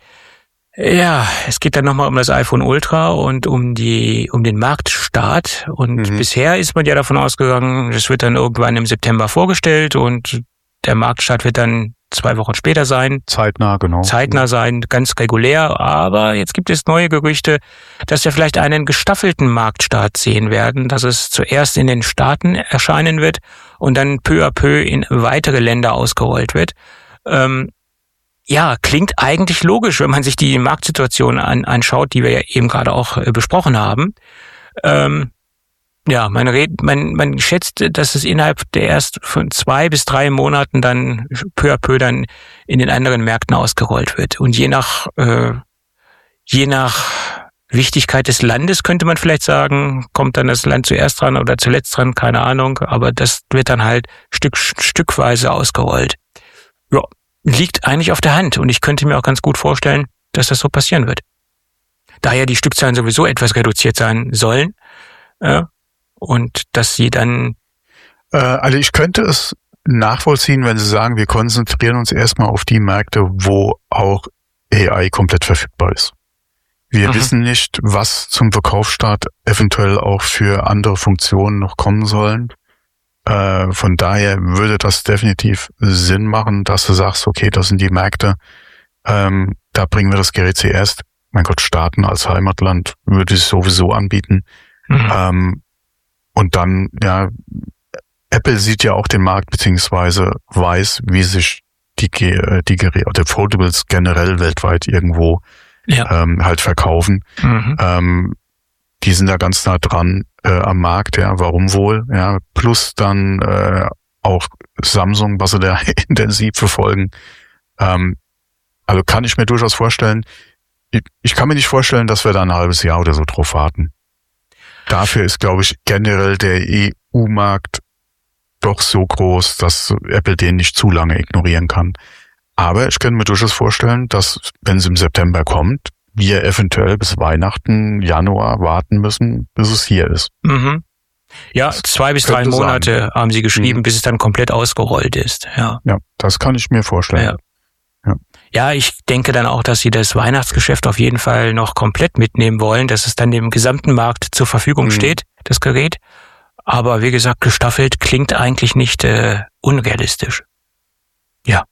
ja, es geht dann nochmal um das iPhone Ultra und um die um den Marktstart. Und mhm. bisher ist man ja davon ausgegangen, das wird dann irgendwann im September vorgestellt und der Marktstart wird dann zwei Wochen später sein. Zeitnah, genau. Zeitnah sein, ganz regulär. Aber jetzt gibt es neue Gerüchte, dass wir vielleicht einen gestaffelten Marktstart sehen werden, dass es zuerst in den Staaten erscheinen wird und dann peu à peu in weitere Länder ausgerollt wird. Ähm, Ja, klingt eigentlich logisch, wenn man sich die Marktsituation an, anschaut, die wir ja eben gerade auch äh, besprochen haben. Ähm, ja, man, red, man, man schätzt, dass es innerhalb der erst von zwei bis drei Monaten dann peu à peu dann in den anderen Märkten ausgerollt wird. Und je nach, äh, je nach Wichtigkeit des Landes könnte man vielleicht sagen, kommt dann das Land zuerst dran oder zuletzt dran, keine Ahnung. Aber das wird dann halt Stück, stückweise ausgerollt. Ja. Liegt eigentlich auf der Hand und ich könnte mir auch ganz gut vorstellen, dass das so passieren wird. Da ja die Stückzahlen sowieso etwas reduziert sein sollen äh, und dass sie dann... Äh, also ich könnte es nachvollziehen, wenn Sie sagen, wir konzentrieren uns erstmal auf die Märkte, wo auch A I komplett verfügbar ist. Wir mhm. wissen nicht, was zum Verkaufsstart eventuell auch für andere Funktionen noch kommen sollen. Äh, von daher würde das definitiv Sinn machen, dass du sagst, okay, das sind die Märkte, ähm, da bringen wir das Gerät zuerst. Mein Gott, Staaten als Heimatland würde es sowieso anbieten. Mhm. Ähm, und dann, ja, Apple sieht ja auch den Markt, beziehungsweise weiß, wie sich die, die Geräte, oder Foldables generell weltweit irgendwo ja. ähm, halt verkaufen. Mhm. Ähm, die sind da ganz nah dran äh, am Markt, ja, warum wohl? Ja, plus dann äh, auch Samsung, was sie da intensiv verfolgen. Ähm, also kann ich mir durchaus vorstellen, ich, ich kann mir nicht vorstellen, dass wir da ein halbes Jahr oder so drauf warten. Dafür ist, glaube ich, generell der E U-Markt doch so groß, dass Apple den nicht zu lange ignorieren kann. Aber ich könnte mir durchaus vorstellen, dass, wenn es im September kommt, wir eventuell bis Weihnachten, Januar warten müssen, bis es hier ist. Mhm. Ja, das zwei bis drei Monate sein. Haben sie geschrieben, mhm. bis es dann komplett ausgerollt ist. Ja, ja, das kann ich mir vorstellen. Ja. Ja. ja, ich denke dann auch, dass sie das Weihnachtsgeschäft auf jeden Fall noch komplett mitnehmen wollen, dass es dann dem gesamten Markt zur Verfügung mhm. steht, das Gerät. Aber wie gesagt, gestaffelt klingt eigentlich nicht äh, unrealistisch. Ja,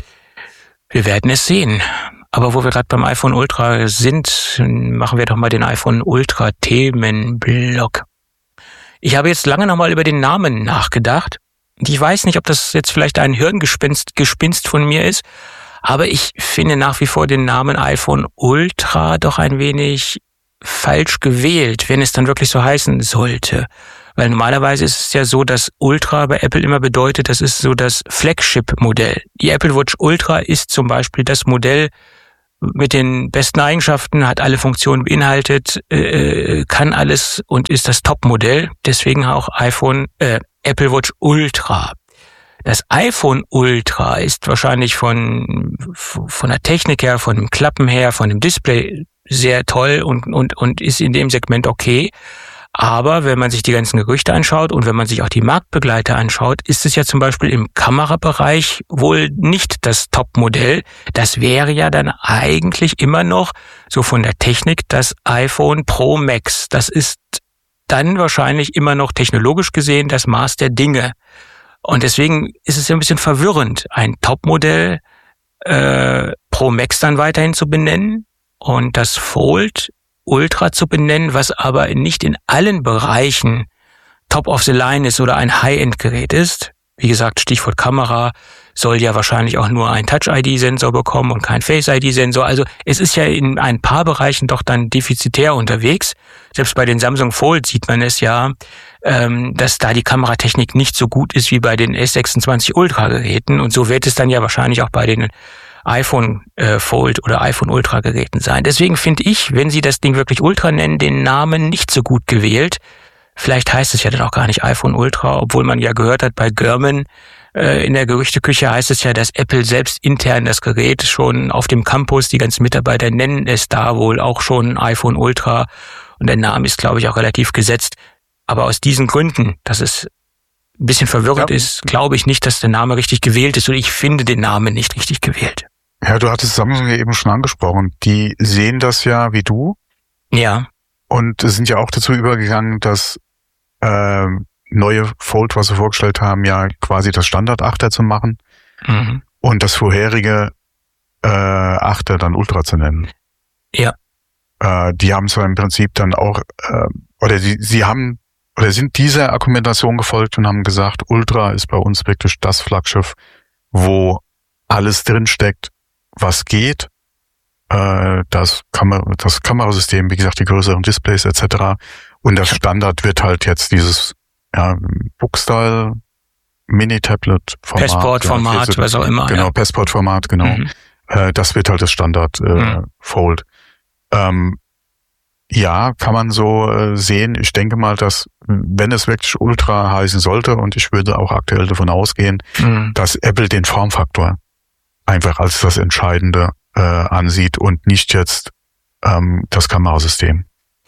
wir werden es sehen. Aber wo wir gerade beim iPhone Ultra sind, machen wir doch mal den iPhone Ultra Themenblock. Ich habe jetzt lange nochmal über den Namen nachgedacht. Ich weiß nicht, ob das jetzt vielleicht ein Hirngespinst Gespinst von mir ist, aber ich finde nach wie vor den Namen iPhone Ultra doch ein wenig falsch gewählt, wenn es dann wirklich so heißen sollte. Weil normalerweise ist es ja so, dass Ultra bei Apple immer bedeutet, das ist so das Flagship-Modell. Die Apple Watch Ultra ist zum Beispiel das Modell mit den besten Eigenschaften, hat alle Funktionen beinhaltet, äh, kann alles und ist das Top-Modell. Deswegen auch iPhone, äh, Apple Watch Ultra. Das iPhone Ultra ist wahrscheinlich von von der Technik her, von dem Klappen her, von dem Display sehr toll und und und ist in dem Segment okay. Aber wenn man sich die ganzen Gerüchte anschaut und wenn man sich auch die Marktbegleiter anschaut, ist es ja zum Beispiel im Kamerabereich wohl nicht das Top-Modell. Das wäre ja dann eigentlich immer noch so von der Technik das iPhone Pro Max. Das ist dann wahrscheinlich immer noch technologisch gesehen das Maß der Dinge. Und deswegen ist es ja ein bisschen verwirrend, ein Top-Modell äh, Pro Max dann weiterhin zu benennen und das Fold Ultra zu benennen, was aber nicht in allen Bereichen Top of the Line ist oder ein High-End-Gerät ist. Wie gesagt, Stichwort Kamera soll ja wahrscheinlich auch nur ein Touch-I D-Sensor bekommen und kein Face-I D-Sensor. Also es ist ja in ein paar Bereichen doch dann defizitär unterwegs. Selbst bei den Samsung Fold sieht man es ja, ähm, dass da die Kameratechnik nicht so gut ist wie bei den S sechsundzwanzig Ultra-Geräten. Und so wird es dann ja wahrscheinlich auch bei den iPhone äh, Fold oder iPhone Ultra Geräten sein. Deswegen finde ich, wenn Sie das Ding wirklich Ultra nennen, den Namen nicht so gut gewählt. Vielleicht heißt es ja dann auch gar nicht iPhone Ultra, obwohl man ja gehört hat, bei Gurman äh, in der Gerüchteküche heißt es ja, dass Apple selbst intern das Gerät schon auf dem Campus, die ganzen Mitarbeiter nennen es da wohl auch schon iPhone Ultra und der Name ist, glaube ich, auch relativ gesetzt. Aber aus diesen Gründen, dass es ein bisschen verwirrend ja. ist, glaube ich nicht, dass der Name richtig gewählt ist und ich finde den Namen nicht richtig gewählt. Ja, du hattest Samsung ja eben schon angesprochen. Die sehen das ja wie du. Ja. Und sind ja auch dazu übergegangen, dass äh, neue Fold, was sie vorgestellt haben, ja quasi das Standard-Achter zu machen mhm. und das vorherige äh, Achter dann Ultra zu nennen. Ja. Äh, die haben zwar im Prinzip dann auch, äh, oder sie, sie haben, oder sind dieser Argumentation gefolgt und haben gesagt, Ultra ist bei uns wirklich das Flaggschiff, wo alles drinsteckt, was geht. Äh, das, Kamer- das Kamerasystem, wie gesagt, die größeren Displays et cetera. Und das Standard wird halt jetzt dieses ja, Bookstyle, Mini-Tablet-Format. Passport-Format, ja, was auch immer. Genau, ja. Passport-Format, genau. Mhm. Äh, das wird halt das Standard-Fold. Äh, mhm. ähm, Ja, kann man so äh, sehen. Ich denke mal, dass, wenn es wirklich Ultra heißen sollte, und ich würde auch aktuell davon ausgehen, mhm. dass Apple den Formfaktor einfach als das Entscheidende äh, ansieht und nicht jetzt ähm, das Kamerasystem.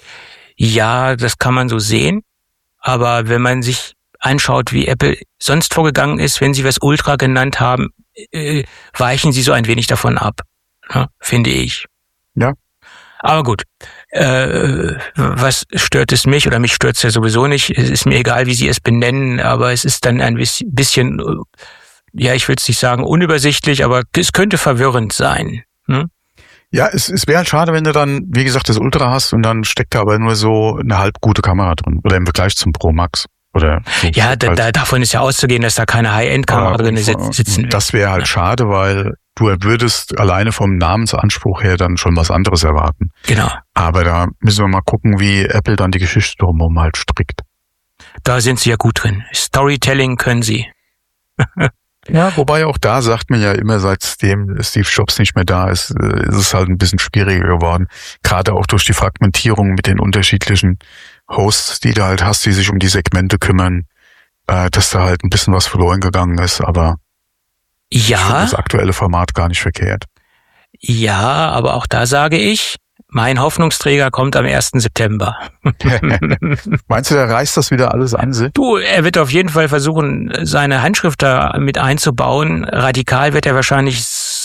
Ja, das kann man so sehen. Aber wenn man sich anschaut, wie Apple sonst vorgegangen ist, wenn sie was Ultra genannt haben, äh, weichen sie so ein wenig davon ab, ne, finde ich. Ja. Aber gut, Äh, was stört es mich? Oder mich stört es ja sowieso nicht. Es ist mir egal, wie sie es benennen, aber es ist dann ein bisschen, ja, ich will es nicht sagen unübersichtlich, aber es könnte verwirrend sein. Hm? Ja, es, es wäre halt schade, wenn du dann, wie gesagt, das Ultra hast und dann steckt da aber nur so eine halb gute Kamera drin. Oder im Vergleich zum Pro Max. Oder so ja, da, halt. da, davon ist ja auszugehen, dass da keine High-End-Kamera drin sitzen. Das wäre halt ja. schade, weil du würdest alleine vom Namensanspruch her dann schon was anderes erwarten. Genau. Aber da müssen wir mal gucken, wie Apple dann die Geschichte drumherum halt strickt. Da sind sie ja gut drin. Storytelling können sie. Ja, wobei auch da sagt man ja immer, seitdem Steve Jobs nicht mehr da ist, ist es halt ein bisschen schwieriger geworden. Gerade auch durch die Fragmentierung mit den unterschiedlichen Hosts, die du halt hast, die sich um die Segmente kümmern, äh, dass da halt ein bisschen was verloren gegangen ist, aber ja, ich finde das aktuelle Format gar nicht verkehrt. Ja, aber auch da sage ich, mein Hoffnungsträger kommt am ersten September. Meinst du, der reißt das wieder alles an sich? Du, er wird auf jeden Fall versuchen, seine Handschrift da mit einzubauen. Radikal wird er wahrscheinlich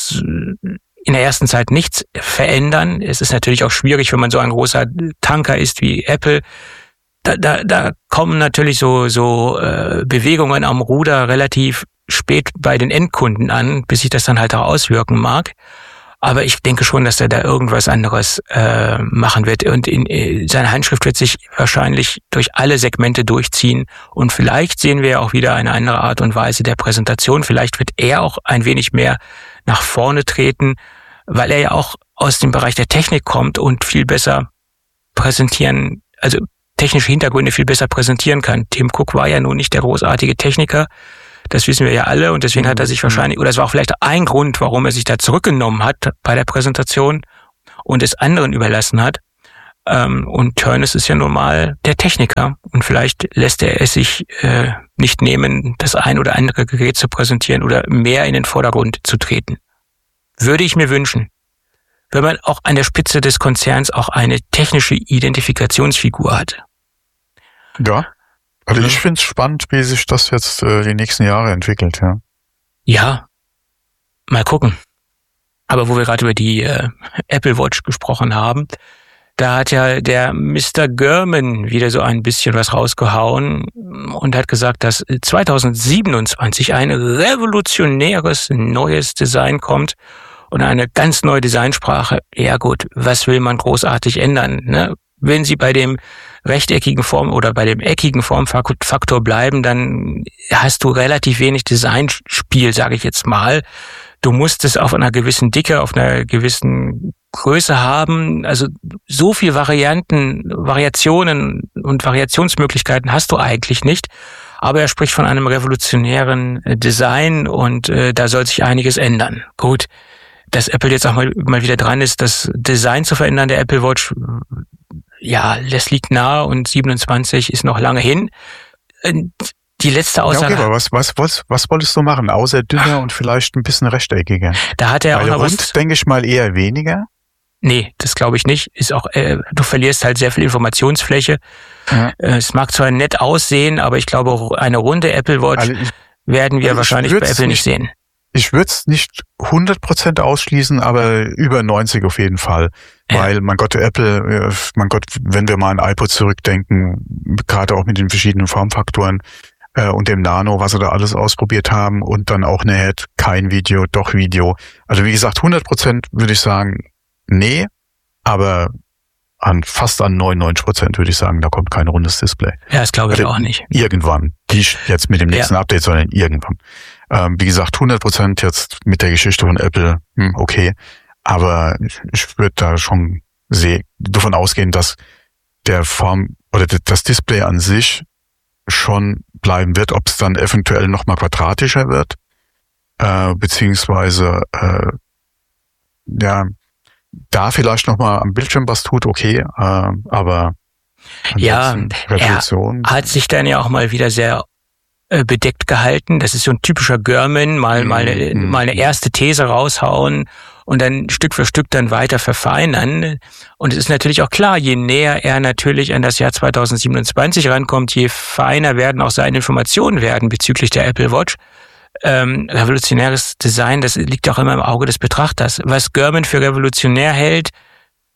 in der ersten Zeit nichts verändern. Es ist natürlich auch schwierig, wenn man so ein großer Tanker ist wie Apple. Da, da, da kommen natürlich so, so äh, Bewegungen am Ruder relativ spät bei den Endkunden an, bis sich das dann halt auch auswirken mag. Aber ich denke schon, dass er da irgendwas anderes äh, machen wird. Und in, in, seine Handschrift wird sich wahrscheinlich durch alle Segmente durchziehen. Und vielleicht sehen wir auch wieder eine andere Art und Weise der Präsentation. Vielleicht wird er auch ein wenig mehr nach vorne treten, weil er ja auch aus dem Bereich der Technik kommt und viel besser präsentieren, also technische Hintergründe viel besser präsentieren kann. Tim Cook war ja nun nicht der großartige Techniker. Das wissen wir ja alle und deswegen hat er sich wahrscheinlich, oder es war auch vielleicht ein Grund, warum er sich da zurückgenommen hat bei der Präsentation und es anderen überlassen hat. Und Turnus ist ja nun mal der Techniker und vielleicht lässt er es sich äh, nicht nehmen, das ein oder andere Gerät zu präsentieren oder mehr in den Vordergrund zu treten. Würde ich mir wünschen, wenn man auch an der Spitze des Konzerns auch eine technische Identifikationsfigur hat. Ja. Also ich finde es spannend, wie sich das jetzt äh, die nächsten Jahre entwickelt, ja. Ja, mal gucken. Aber wo wir gerade über die äh, Apple Watch gesprochen haben, da hat ja der Mister Gurman wieder so ein bisschen was rausgehauen und hat gesagt, dass zwanzig siebenundzwanzig ein revolutionäres neues Design kommt und eine ganz neue Designsprache. Ja gut, was will man großartig ändern, ne? Wenn Sie bei dem rechteckigen Form oder bei dem eckigen Formfaktor bleiben, dann hast du relativ wenig Designspiel, sage ich jetzt mal. Du musst es auf einer gewissen Dicke, auf einer gewissen Größe haben. Also so viel Varianten, Variationen und Variationsmöglichkeiten hast du eigentlich nicht. Aber er spricht von einem revolutionären Design und äh, da soll sich einiges ändern. Gut, dass Apple jetzt auch mal, mal wieder dran ist, das Design zu verändern der Apple Watch, ja, das liegt nahe und siebenundzwanzig ist noch lange hin. Die letzte Aussage. Ja, okay, aber was, was, was, was wolltest du machen? Außer dünner und vielleicht ein bisschen rechteckiger. Da hat er Weil auch noch rund, was. denke ich mal, eher weniger. Nee, das glaube ich nicht. Ist auch, äh, du verlierst halt sehr viel Informationsfläche. Ja. Äh, es mag zwar nett aussehen, aber ich glaube, eine runde Apple Watch also ich, also werden wir wahrscheinlich bei Apple nicht sehen. Ich würde es nicht hundert Prozent ausschließen, aber über neunzig auf jeden Fall. Ja. Weil, mein Gott, Apple, mein Gott, wenn wir mal an iPod zurückdenken, gerade auch mit den verschiedenen Formfaktoren äh, und dem Nano, was sie da alles ausprobiert haben und dann auch eine Head, kein Video, doch Video. Also wie gesagt, hundert Prozent würde ich sagen, nee, aber an fast an neunundneunzig Prozent würde ich sagen, da kommt kein rundes Display. Ja, das glaube ich also auch nicht. Irgendwann. Nicht jetzt mit dem nächsten ja. Update, sondern irgendwann. Ähm, wie gesagt, hundert Prozent jetzt mit der Geschichte von Apple, hm, okay. Aber ich, ich würde da schon sehr davon ausgehen, dass der Form oder das Display an sich schon bleiben wird, ob es dann eventuell nochmal quadratischer wird, äh, beziehungsweise äh, ja, da vielleicht nochmal am Bildschirm was tut, okay, äh, aber ja, Revolution. Er hat sich dann ja auch mal wieder sehr äh, bedeckt gehalten. Das ist so ein typischer Gurman, mal, mm, mal, eine, mm. mal eine erste These raushauen und dann Stück für Stück dann weiter verfeinern. Und es ist natürlich auch klar, je näher er natürlich an das Jahr zwanzig siebenundzwanzig rankommt, je feiner werden auch seine Informationen werden bezüglich der Apple Watch. Ähm, revolutionäres Design, das liegt auch immer im Auge des Betrachters. Was Gurman für revolutionär hält,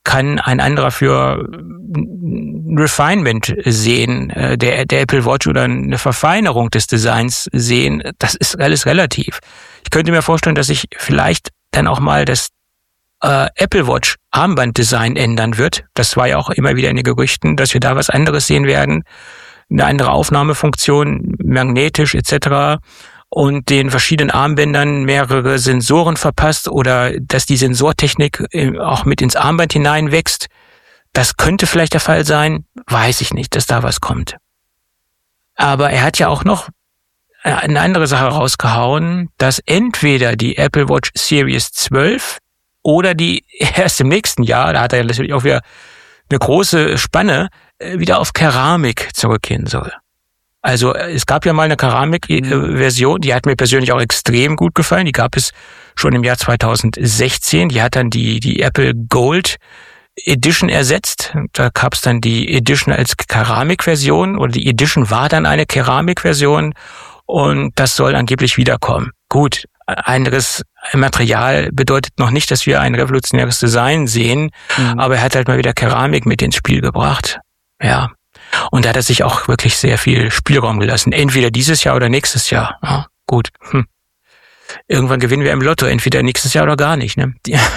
kann ein anderer für Refinement sehen, der, der Apple Watch oder eine Verfeinerung des Designs sehen. Das ist alles relativ. Ich könnte mir vorstellen, dass sich vielleicht dann auch mal das äh, Apple Watch Armbanddesign ändern wird. Das war ja auch immer wieder in den Gerüchten, dass wir da was anderes sehen werden. Eine andere Aufnahmefunktion, magnetisch et cetera und den verschiedenen Armbändern mehrere Sensoren verpasst oder dass die Sensortechnik auch mit ins Armband hineinwächst. Das könnte vielleicht der Fall sein, weiß ich nicht, dass da was kommt. Aber er hat ja auch noch eine andere Sache rausgehauen, dass entweder die Apple Watch Series zwölf oder die erst im nächsten Jahr, da hat er natürlich auch wieder eine große Spanne, wieder auf Keramik zurückgehen soll. Also es gab ja mal eine Keramik-Version, die hat mir persönlich auch extrem gut gefallen. Die gab es schon im Jahr zweitausendsechzehn. Die hat dann die die Apple Gold Edition ersetzt. Da gab es dann die Edition als Keramikversion oder die Edition war dann eine Keramikversion und das soll angeblich wiederkommen. Gut, anderes Material bedeutet noch nicht, dass wir ein revolutionäres Design sehen, mhm. aber er hat halt mal wieder Keramik mit ins Spiel gebracht. Ja. Und da hat er sich auch wirklich sehr viel Spielraum gelassen. Entweder dieses Jahr oder nächstes Jahr. Ja, gut. Hm. Irgendwann gewinnen wir im Lotto. Entweder nächstes Jahr oder gar nicht. Ne?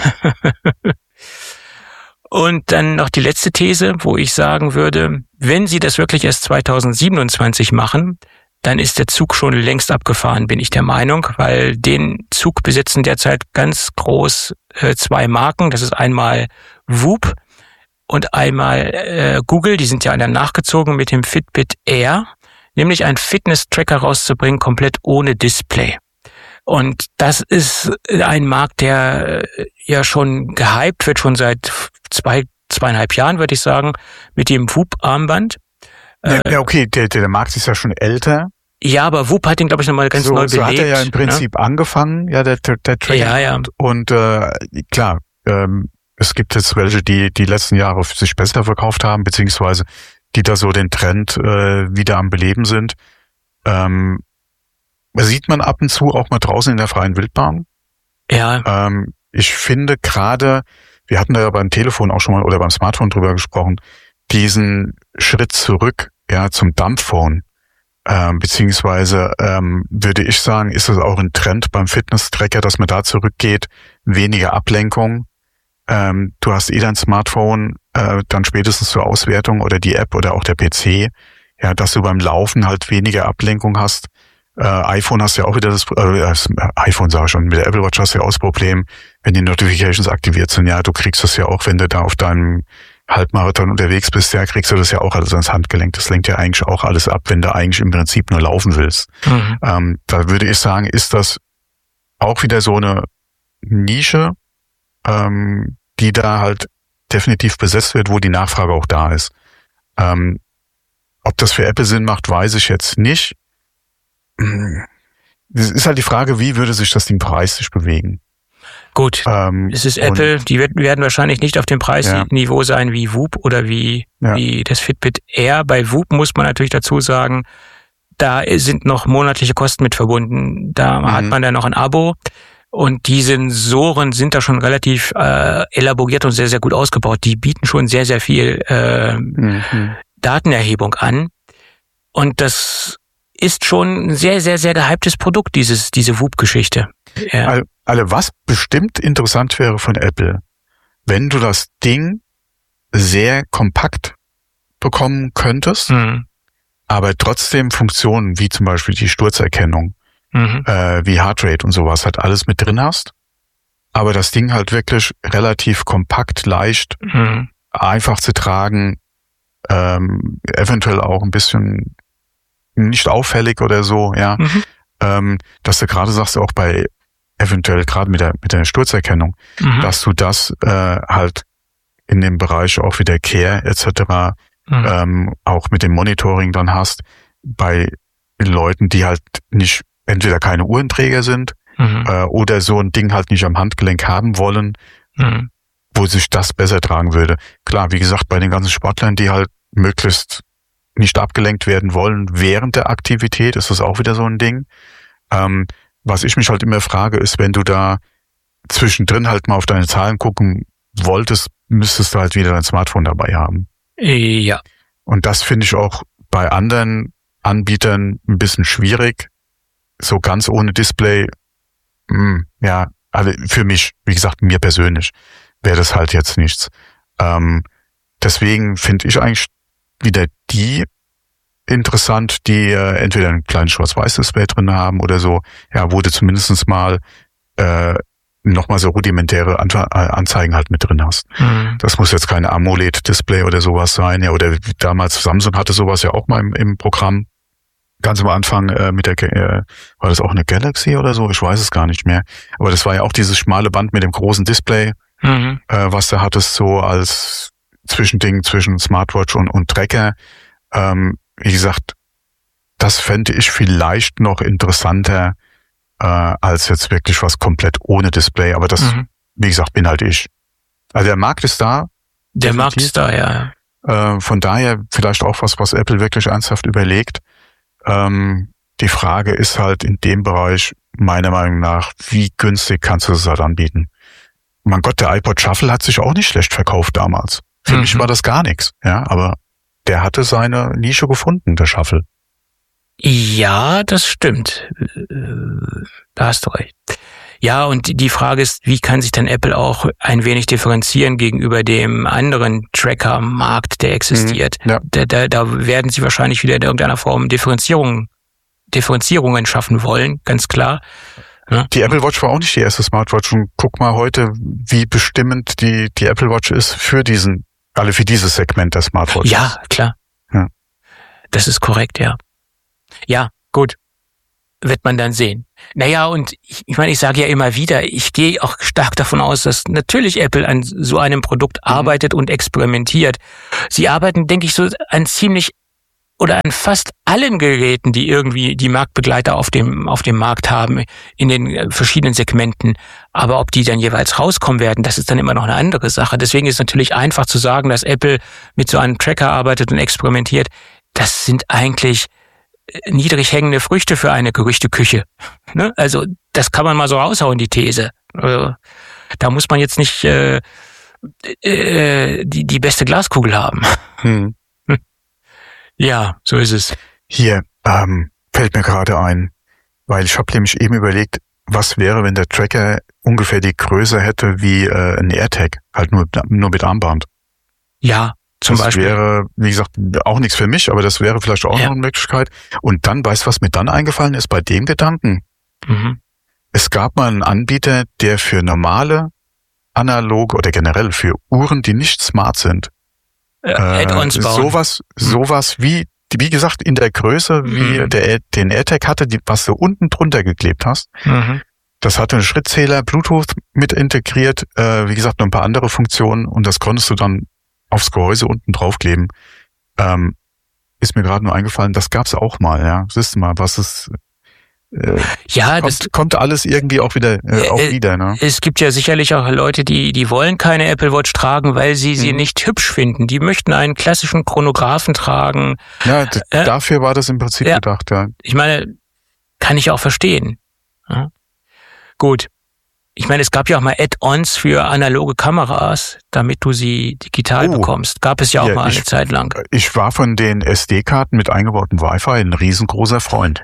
Und dann noch die letzte These, wo ich sagen würde, wenn Sie das wirklich erst zweitausendsiebenundzwanzig machen, dann ist der Zug schon längst abgefahren, bin ich der Meinung, weil den Zug besitzen derzeit ganz groß äh, zwei Marken. Das ist einmal Whoop und einmal äh, Google, die sind ja dann nachgezogen mit dem Fitbit Air, nämlich einen Fitness-Tracker rauszubringen, komplett ohne Display. Und das ist ein Markt, der äh, ja schon gehypt wird, schon seit zwei, zweieinhalb Jahren, würde ich sagen, mit dem Whoop-Armband. Ja, äh, ja, okay, der, der Markt ist ja schon älter. Ja, aber Whoop hat ihn, glaube ich, nochmal ganz so, neu so belebt. So hat er ja im Prinzip ne? angefangen, ja, der, der, der Tracker. Ja, ja. Und, und äh, klar, ähm, es gibt jetzt welche, die die letzten Jahre sich besser verkauft haben, beziehungsweise die da so den Trend äh, wieder am Beleben sind. Ähm, sieht man ab und zu auch mal draußen in der freien Wildbahn. Ja. Ähm, ich finde gerade, wir hatten da ja beim Telefon auch schon mal oder beim Smartphone drüber gesprochen, diesen Schritt zurück, ja, zum Dumbphone. Ähm, beziehungsweise ähm, würde ich sagen, ist es auch ein Trend beim Fitness-Tracker, dass man da zurückgeht, weniger Ablenkung. Ähm, du hast eh dein Smartphone, äh, dann spätestens zur Auswertung oder die App oder auch der P C, ja, dass du beim Laufen halt weniger Ablenkung hast. Äh, iPhone hast ja auch wieder das, äh, iPhone sag ich schon, mit der Apple Watch hast du ja auch das Problem, wenn die Notifications aktiviert sind, ja, du kriegst das ja auch, wenn du da auf deinem Halbmarathon unterwegs bist, ja, kriegst du das ja auch alles ans Handgelenk. Das lenkt ja eigentlich auch alles ab, wenn du eigentlich im Prinzip nur laufen willst. Mhm. Ähm, da würde ich sagen, ist das auch wieder so eine Nische, ähm, die da halt definitiv besetzt wird, wo die Nachfrage auch da ist. Ähm, ob das für Apple Sinn macht, weiß ich jetzt nicht. Es ist halt die Frage, wie würde sich das Ding preislich bewegen? Gut, ähm, es ist Apple, die werden wahrscheinlich nicht auf dem Preisniveau ja. sein wie Whoop oder wie, ja. wie das Fitbit Air. Bei Whoop muss man natürlich dazu sagen, da sind noch monatliche Kosten mit verbunden. Da mhm. hat man dann noch ein Abo. Und die Sensoren sind da schon relativ äh, elaboriert und sehr, sehr gut ausgebaut. Die bieten schon sehr, sehr viel äh, mhm. Datenerhebung an. Und das ist schon ein sehr, sehr, sehr gehyptes Produkt, dieses diese Whoop-Geschichte. Ja. Also, also was bestimmt interessant wäre von Apple, wenn du das Ding sehr kompakt bekommen könntest, mhm. aber trotzdem Funktionen wie zum Beispiel die Sturzerkennung, Mhm. Äh, wie Heartrate und sowas halt alles mit drin hast, aber das Ding halt wirklich relativ kompakt, leicht, mhm. einfach zu tragen, ähm, eventuell auch ein bisschen nicht auffällig oder so, ja, mhm. ähm, dass du gerade sagst, auch bei eventuell gerade mit der mit der Sturzerkennung, mhm. dass du das äh, halt in dem Bereich auch wieder Care et cetera mhm. ähm, auch mit dem Monitoring dann hast, bei Leuten, die halt nicht entweder keine Uhrenträger sind mhm. äh, oder so ein Ding halt nicht am Handgelenk haben wollen, mhm. wo sich das besser tragen würde. Klar, wie gesagt, bei den ganzen Sportlern, die halt möglichst nicht abgelenkt werden wollen während der Aktivität, ist das auch wieder so ein Ding. Ähm, was ich mich halt immer frage, ist, wenn du da zwischendrin halt mal auf deine Zahlen gucken wolltest, müsstest du halt wieder dein Smartphone dabei haben. Ja. Und das finde ich auch bei anderen Anbietern ein bisschen schwierig. So ganz ohne Display, mh, ja, also für mich, wie gesagt, mir persönlich, wäre das halt jetzt nichts. Ähm, deswegen finde ich eigentlich wieder die interessant, die äh, entweder ein kleines Schwarz-Weiß-Display drin haben oder so, ja, wo du zumindest mal äh, nochmal so rudimentäre Anzeigen halt mit drin hast. Mhm. Das muss jetzt kein AMOLED-Display oder sowas sein, ja, oder damals Samsung hatte sowas ja auch mal im, im Programm. Ganz am Anfang äh, mit der, äh, war das auch eine Galaxy oder so? Ich weiß es gar nicht mehr. Aber das war ja auch dieses schmale Band mit dem großen Display, mhm. äh, was du hattest so als Zwischending zwischen Smartwatch und, und Tracker. Ähm, wie gesagt, das fände ich vielleicht noch interessanter, äh, als jetzt wirklich was komplett ohne Display. Aber das, mhm. wie gesagt, bin halt ich. Also der Markt ist da. Der definitiv. Markt ist da, ja. Äh, von daher vielleicht auch was, was Apple wirklich ernsthaft überlegt. Ähm, die Frage ist halt in dem Bereich, meiner Meinung nach, wie günstig kannst du das halt anbieten? Mein Gott, der iPod Shuffle hat sich auch nicht schlecht verkauft damals. Für mhm. mich war das gar nichts, ja, aber der hatte seine Nische gefunden, der Shuffle. Ja, das stimmt. Da hast du recht. Ja, und die Frage ist, wie kann sich denn Apple auch ein wenig differenzieren gegenüber dem anderen Tracker-Markt, der existiert? Mhm, ja. da, da, da werden sie wahrscheinlich wieder in irgendeiner Form Differenzierung, Differenzierungen schaffen wollen, ganz klar. Ja. Die Apple Watch war auch nicht die erste Smartwatch und guck mal heute, wie bestimmend die, die Apple Watch ist für diesen, alle für dieses Segment der Smartwatches. Ja, klar. Ja. Das ist korrekt, ja. Ja, gut. Wird man dann sehen. Naja, und ich, ich meine, ich sage ja immer wieder, ich gehe auch stark davon aus, dass natürlich Apple an so einem Produkt mhm. arbeitet und experimentiert. Sie arbeiten, denke ich, so an ziemlich oder an fast allen Geräten, die irgendwie die Marktbegleiter auf dem auf dem Markt haben, in den verschiedenen Segmenten. Aber ob die dann jeweils rauskommen werden, das ist dann immer noch eine andere Sache. Deswegen ist es natürlich einfach zu sagen, dass Apple mit so einem Tracker arbeitet und experimentiert. Das sind eigentlich niedrig hängende Früchte für eine Gerüchteküche. Ne? Also das kann man mal so raushauen, die These. Also, da muss man jetzt nicht äh, äh, die, die beste Glaskugel haben. Hm. Ja, so ist es. Hier ähm, fällt mir gerade ein, weil ich habe nämlich eben überlegt, was wäre, wenn der Tracker ungefähr die Größe hätte wie äh, ein AirTag, halt nur, nur mit Armband. Ja. Zum das Beispiel. wäre, wie gesagt, auch nichts für mich, aber das wäre vielleicht auch ja. noch eine Möglichkeit. Und dann, weißt du, was mir dann eingefallen ist bei dem Gedanken? Mhm. Es gab mal einen Anbieter, der für normale, analoge oder generell für Uhren, die nicht smart sind, äh, Add-ons bauen. sowas, sowas wie, wie gesagt, in der Größe, wie mhm. der den AirTag hatte, die, was du unten drunter geklebt hast. Mhm. Das hatte einen Schrittzähler, Bluetooth mit integriert, äh, wie gesagt, noch ein paar andere Funktionen und das konntest du dann aufs Gehäuse unten draufkleben. Ähm, ist mir gerade nur eingefallen, das gab's auch mal, ja. Siehst du mal, was es äh, ja, kommt, das kommt alles irgendwie auch wieder äh, auch äh, wieder, ne? Es gibt ja sicherlich auch Leute, die die wollen keine Apple Watch tragen, weil sie sie mhm. nicht hübsch finden. Die möchten einen klassischen Chronographen tragen. Ja, d- äh, dafür war das im Prinzip ja, gedacht, ja. Ich meine, kann ich auch verstehen. Ja. Gut. Ich meine, es gab ja auch mal Add-ons für analoge Kameras, damit du sie digital oh, bekommst. Gab es ja auch ja, mal ich, eine Zeit lang. Ich war von den S D-Karten mit eingebautem Wi-Fi ein riesengroßer Freund.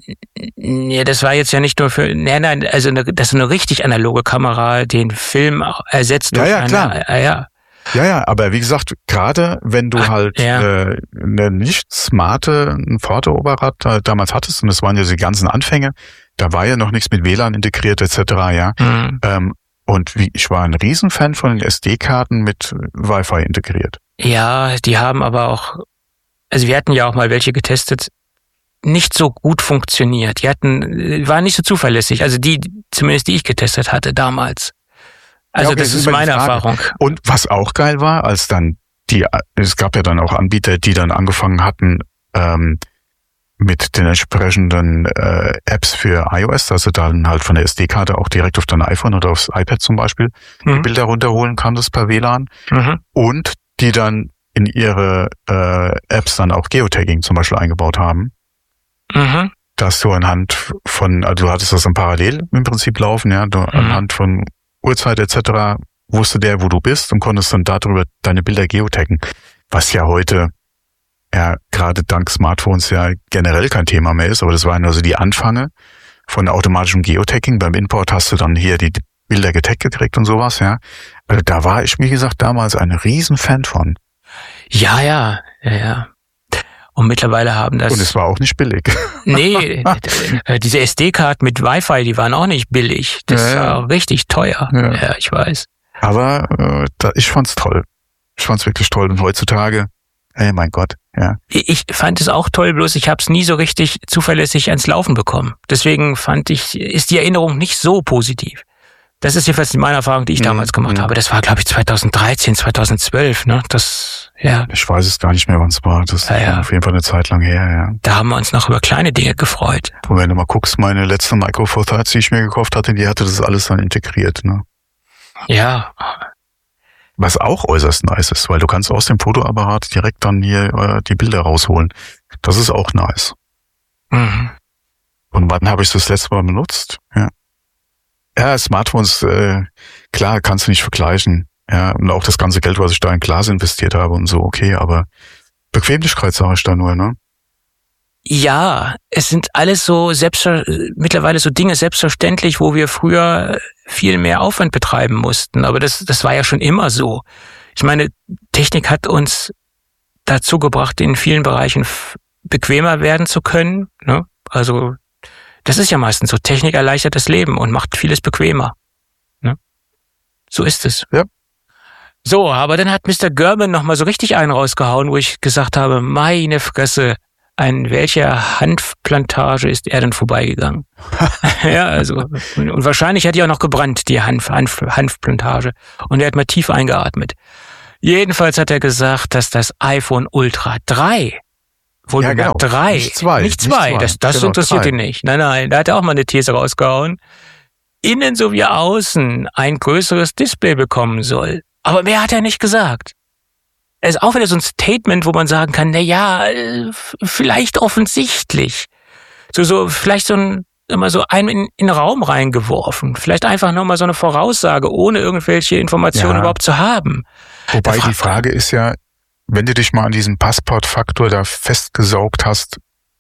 Nee, das war jetzt ja nicht nur für, nein, nein, also eine, das ist eine richtig analoge Kamera, den Film ersetzt ja, durch ja, eine, klar. Äh, ja, Ja, ja, aber wie gesagt, gerade wenn du Ach, halt ja. äh, eine nicht smarte Fotoapparat äh, damals hattest, und das waren ja die ganzen Anfänge, da war ja noch nichts mit W L A N integriert et cetera, ja. Mhm. Ähm, und wie, ich war ein Riesenfan von den S D-Karten mit Wi-Fi integriert. Ja, die haben aber auch, also wir hatten ja auch mal welche getestet, nicht so gut funktioniert. Die hatten, waren nicht so zuverlässig, also die, zumindest die ich getestet hatte damals. Also ja, okay, das, das ist meine Erfahrung. Und was auch geil war, als dann die, es gab ja dann auch Anbieter, die dann angefangen hatten, ähm, mit den entsprechenden äh, Apps für iOS, dass du dann halt von der S D-Karte auch direkt auf dein iPhone oder aufs iPad zum Beispiel mhm. die Bilder runterholen kannst per W L A N mhm. und die dann in ihre äh, Apps dann auch Geotagging zum Beispiel eingebaut haben, mhm. dass du anhand von, also du hattest das dann parallel im Prinzip laufen, ja, du mhm. anhand von Uhrzeit et cetera wusste der, wo du bist und konntest dann darüber deine Bilder geotaggen. Was ja heute ja gerade dank Smartphones ja generell kein Thema mehr ist, aber das waren also die Anfänge von automatischem Geotagging. Beim Import hast du dann hier die Bilder getaggt gekriegt und sowas, ja. Also da war ich, wie gesagt, damals ein Riesenfan von. Ja, ja, ja, ja. Und mittlerweile haben das... Und es war auch nicht billig. Nee, diese S D-Karten mit Wi-Fi, die waren auch nicht billig. Das ja, ja. war richtig teuer. Ja, ja ich weiß. Aber äh, da, ich fand's toll. Ich fand's wirklich toll. Und heutzutage, ey, mein Gott, ja. Ich fand es auch toll, bloß ich habe es nie so richtig zuverlässig ans Laufen bekommen. Deswegen fand ich, ist die Erinnerung nicht so positiv. Das ist jedenfalls meine Erfahrung, die ich damals gemacht mhm. habe. Das war, glaube ich, zweitausenddreizehn, zweitausendzwölf, ne? Das, ja. Ich weiß es gar nicht mehr, wann es war. Das ja, ist ja. auf jeden Fall eine Zeit lang her, ja. Da haben wir uns noch über kleine Dinge gefreut. Und wenn du mal guckst, meine letzte Micro Four Thirds, die ich mir gekauft hatte, die hatte das alles dann integriert, ne? Ja. Was auch äußerst nice ist, weil du kannst aus dem Fotoapparat direkt dann hier äh, die Bilder rausholen. Das ist auch nice. Mhm. Und wann habe ich das letzte Mal benutzt? Ja. Ja, Smartphones, äh, klar, kannst du nicht vergleichen. Ja, und auch das ganze Geld, was ich da in Glas investiert habe und so, okay, aber Bequemlichkeit sage ich da nur, ne? Ja, es sind alles so selbst, mittlerweile so Dinge selbstverständlich, wo wir früher viel mehr Aufwand betreiben mussten. Aber das, das war ja schon immer so. Ich meine, Technik hat uns dazu gebracht, in vielen Bereichen bequemer werden zu können, ne? Also, das ist ja meistens so. Technik erleichtert das Leben und macht vieles bequemer. Ne? So ist es. Ja. So, aber dann hat Mister Gurman nochmal so richtig einen rausgehauen, wo ich gesagt habe, meine Fresse, an welcher Hanfplantage ist er denn vorbeigegangen? Ja, also, und, und wahrscheinlich hat die auch noch gebrannt, die Hanf, Hanf, Hanfplantage. Und er hat mal tief eingeatmet. Jedenfalls hat er gesagt, dass das iPhone Ultra drei Wohl ja, genau. drei. Nicht zwei. Nicht zwei. Nicht zwei. Das, das genau, interessiert drei. ihn nicht. Nein, nein. Da hat er auch mal eine These rausgehauen. Innen sowie außen ein größeres Display bekommen soll. Aber mehr hat er nicht gesagt. Es ist auch wieder so ein Statement, wo man sagen kann, na ja, vielleicht offensichtlich. So, so, vielleicht so ein, immer so ein in, in den Raum reingeworfen. Vielleicht einfach nur mal so eine Voraussage, ohne irgendwelche Informationen ja. überhaupt zu haben. Wobei die Frage ist ja, wenn du dich mal an diesem Passportfaktor da festgesaugt hast,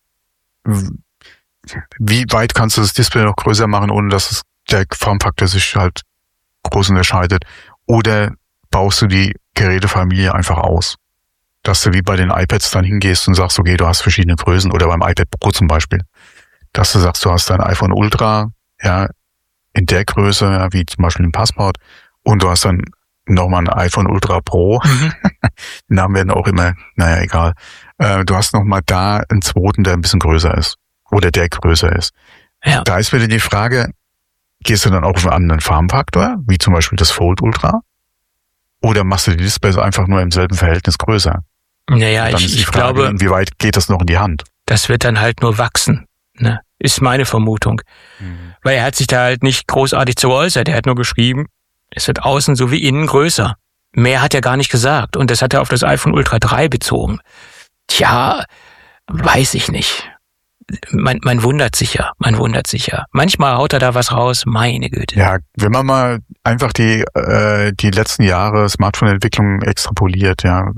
wie weit kannst du das Display noch größer machen, ohne dass es der Formfaktor sich halt groß unterscheidet? Oder baust du die Gerätefamilie einfach aus? Dass du wie bei den iPads dann hingehst und sagst, okay, du hast verschiedene Größen, oder beim iPad Pro zum Beispiel, dass du sagst, du hast dein iPhone Ultra, ja, in der Größe, ja, wie zum Beispiel ein Passport, und du hast dann nochmal ein iPhone Ultra Pro. Mhm. Namen werden auch immer, naja, egal. Äh, du hast nochmal da einen zweiten, der ein bisschen größer ist. Oder der größer ist. Ja. Da ist wieder die Frage, gehst du dann auch auf einen anderen Formfaktor, wie zum Beispiel das Fold Ultra? Oder machst du die Displays einfach nur im selben Verhältnis größer? Naja, dann ich, ist die ich Frage, glaube, inwieweit geht das noch in die Hand? Das wird dann halt nur wachsen, ne? Ist meine Vermutung. Mhm. Weil er hat sich da halt nicht großartig zu geäußert. Er hat nur geschrieben, es wird außen sowie innen größer. Mehr hat er gar nicht gesagt. Und das hat er auf das iPhone Ultra drei bezogen. Tja, weiß ich nicht. Man, man wundert sich ja, man wundert sich ja. Manchmal haut er da was raus, meine Güte. Ja, wenn man mal einfach die äh, die letzten Jahre Smartphone-Entwicklung extrapoliert, ja,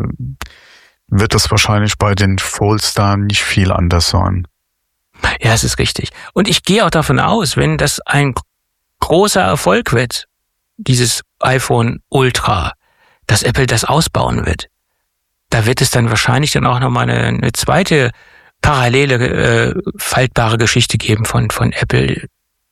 wird das wahrscheinlich bei den Folds da nicht viel anders sein. Ja, es ist richtig. Und ich gehe auch davon aus, wenn das ein großer Erfolg wird, dieses iPhone Ultra, dass Apple das ausbauen wird. Da wird es dann wahrscheinlich dann auch nochmal eine, eine zweite parallele äh, faltbare Geschichte geben von von Apple,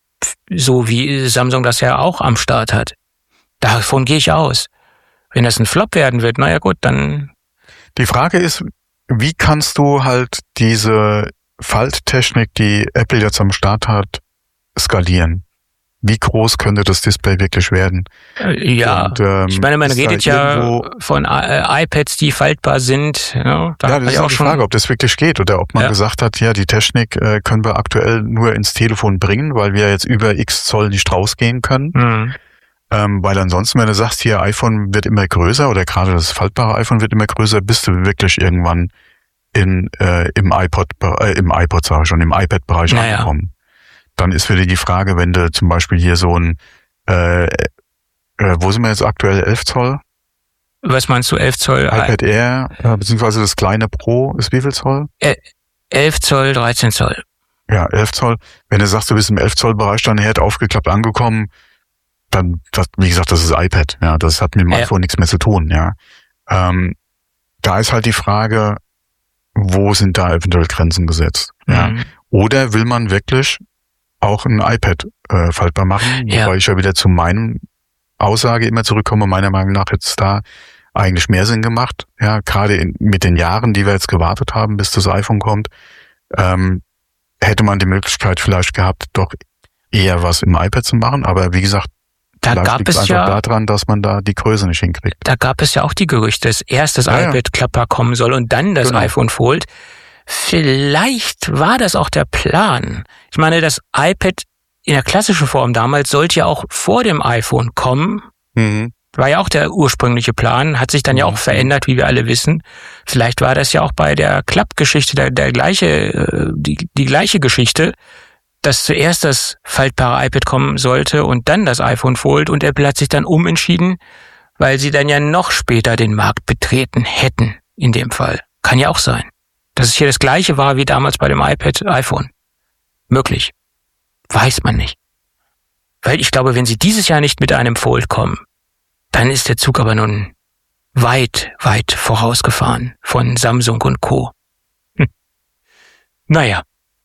so wie Samsung das ja auch am Start hat. Davon gehe ich aus. Wenn das ein Flop werden wird, naja gut, dann... Die Frage ist, wie kannst du halt diese Falttechnik, die Apple jetzt am Start hat, skalieren? Wie groß könnte das Display wirklich werden? Ja, und, ähm, ich meine, man redet ja von äh, iPads, die faltbar sind. Ja, da ja das ist auch die Frage, ob das wirklich geht oder ob man ja. gesagt hat, ja, die Technik äh, können wir aktuell nur ins Telefon bringen, weil wir jetzt über X Zoll nicht rausgehen können. Mhm. Ähm, weil ansonsten, wenn du sagst, hier iPhone wird immer größer oder gerade das faltbare iPhone wird immer größer, bist du wirklich irgendwann in äh, im iPod, äh, im iPod sage ich schon, im iPad-Bereich naja. angekommen. Dann ist wieder die Frage, wenn du zum Beispiel hier so ein äh, Äh, wo sind wir jetzt aktuell? elf Zoll? Was meinst du, elf Zoll? iPad Air, äh, beziehungsweise das kleine Pro ist wie viel Zoll? Äh, elf Zoll, dreizehn Zoll. Ja, elf Zoll. Wenn du sagst, du bist im elf Zoll Bereich dann Herd aufgeklappt angekommen, dann, das, wie gesagt, das ist iPad. Ja, das hat mit dem Ja. iPhone nichts mehr zu tun. Ja, ähm, da ist halt die Frage, wo sind da eventuell Grenzen gesetzt? Ja, Mhm. oder will man wirklich auch ein iPad äh, faltbar machen? Ja. Wobei ich ja wieder zu meinem Aussage immer zurückkomme. Meiner Meinung nach hätte es da eigentlich mehr Sinn gemacht. Ja, gerade in, mit den Jahren, die wir jetzt gewartet haben, bis das iPhone kommt. Ähm, hätte man die Möglichkeit vielleicht gehabt, doch eher was im iPad zu machen. Aber wie gesagt, Da vielleicht gab liegt es es einfach ja, daran, dass man da die Größe nicht hinkriegt. da gab es ja auch die Gerüchte, dass erst das Ja, ja. iPad klappbar kommen soll und dann das Genau. iPhone Fold. Vielleicht war das auch der Plan. Ich meine, das iPad in der klassischen Form damals sollte ja auch vor dem iPhone kommen. Mhm. War ja auch der ursprüngliche Plan, hat sich dann ja auch Mhm. verändert, wie wir alle wissen. Vielleicht war das ja auch bei der Klappgeschichte der, der gleiche, äh, die, die gleiche Geschichte, dass zuerst das faltbare iPad kommen sollte und dann das iPhone Fold, und Apple hat sich dann umentschieden, weil sie dann ja noch später den Markt betreten hätten, in dem Fall. Kann ja auch sein. Dass es hier das gleiche war wie damals bei dem iPad, iPhone. Möglich. Weiß man nicht. Weil ich glaube, wenn sie dieses Jahr nicht mit einem Fold kommen, dann ist der Zug aber nun weit, weit vorausgefahren von Samsung und Co. Hm. Naja,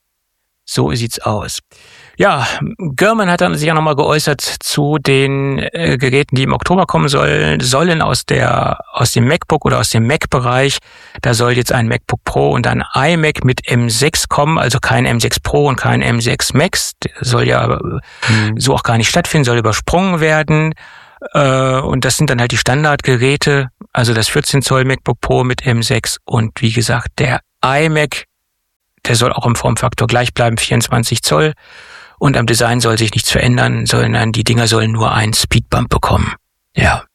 so sieht's aus. Ja, Gurman hat dann sich ja nochmal geäußert zu den äh, Geräten, die im Oktober kommen sollen, sollen aus der aus dem MacBook oder aus dem Mac-Bereich. Da soll jetzt ein MacBook Pro und ein iMac mit M sechs kommen, also kein M sechs Pro und kein M sechs Max. Der soll ja Mhm. so auch gar nicht stattfinden, soll übersprungen werden. Äh, und das sind dann halt die Standardgeräte, also das vierzehn Zoll MacBook Pro mit M sechs und wie gesagt der iMac, der soll auch im Formfaktor gleich bleiben, vierundzwanzig Zoll. Und am Design soll sich nichts verändern, sondern die Dinger sollen nur einen Speedbump bekommen. Ja.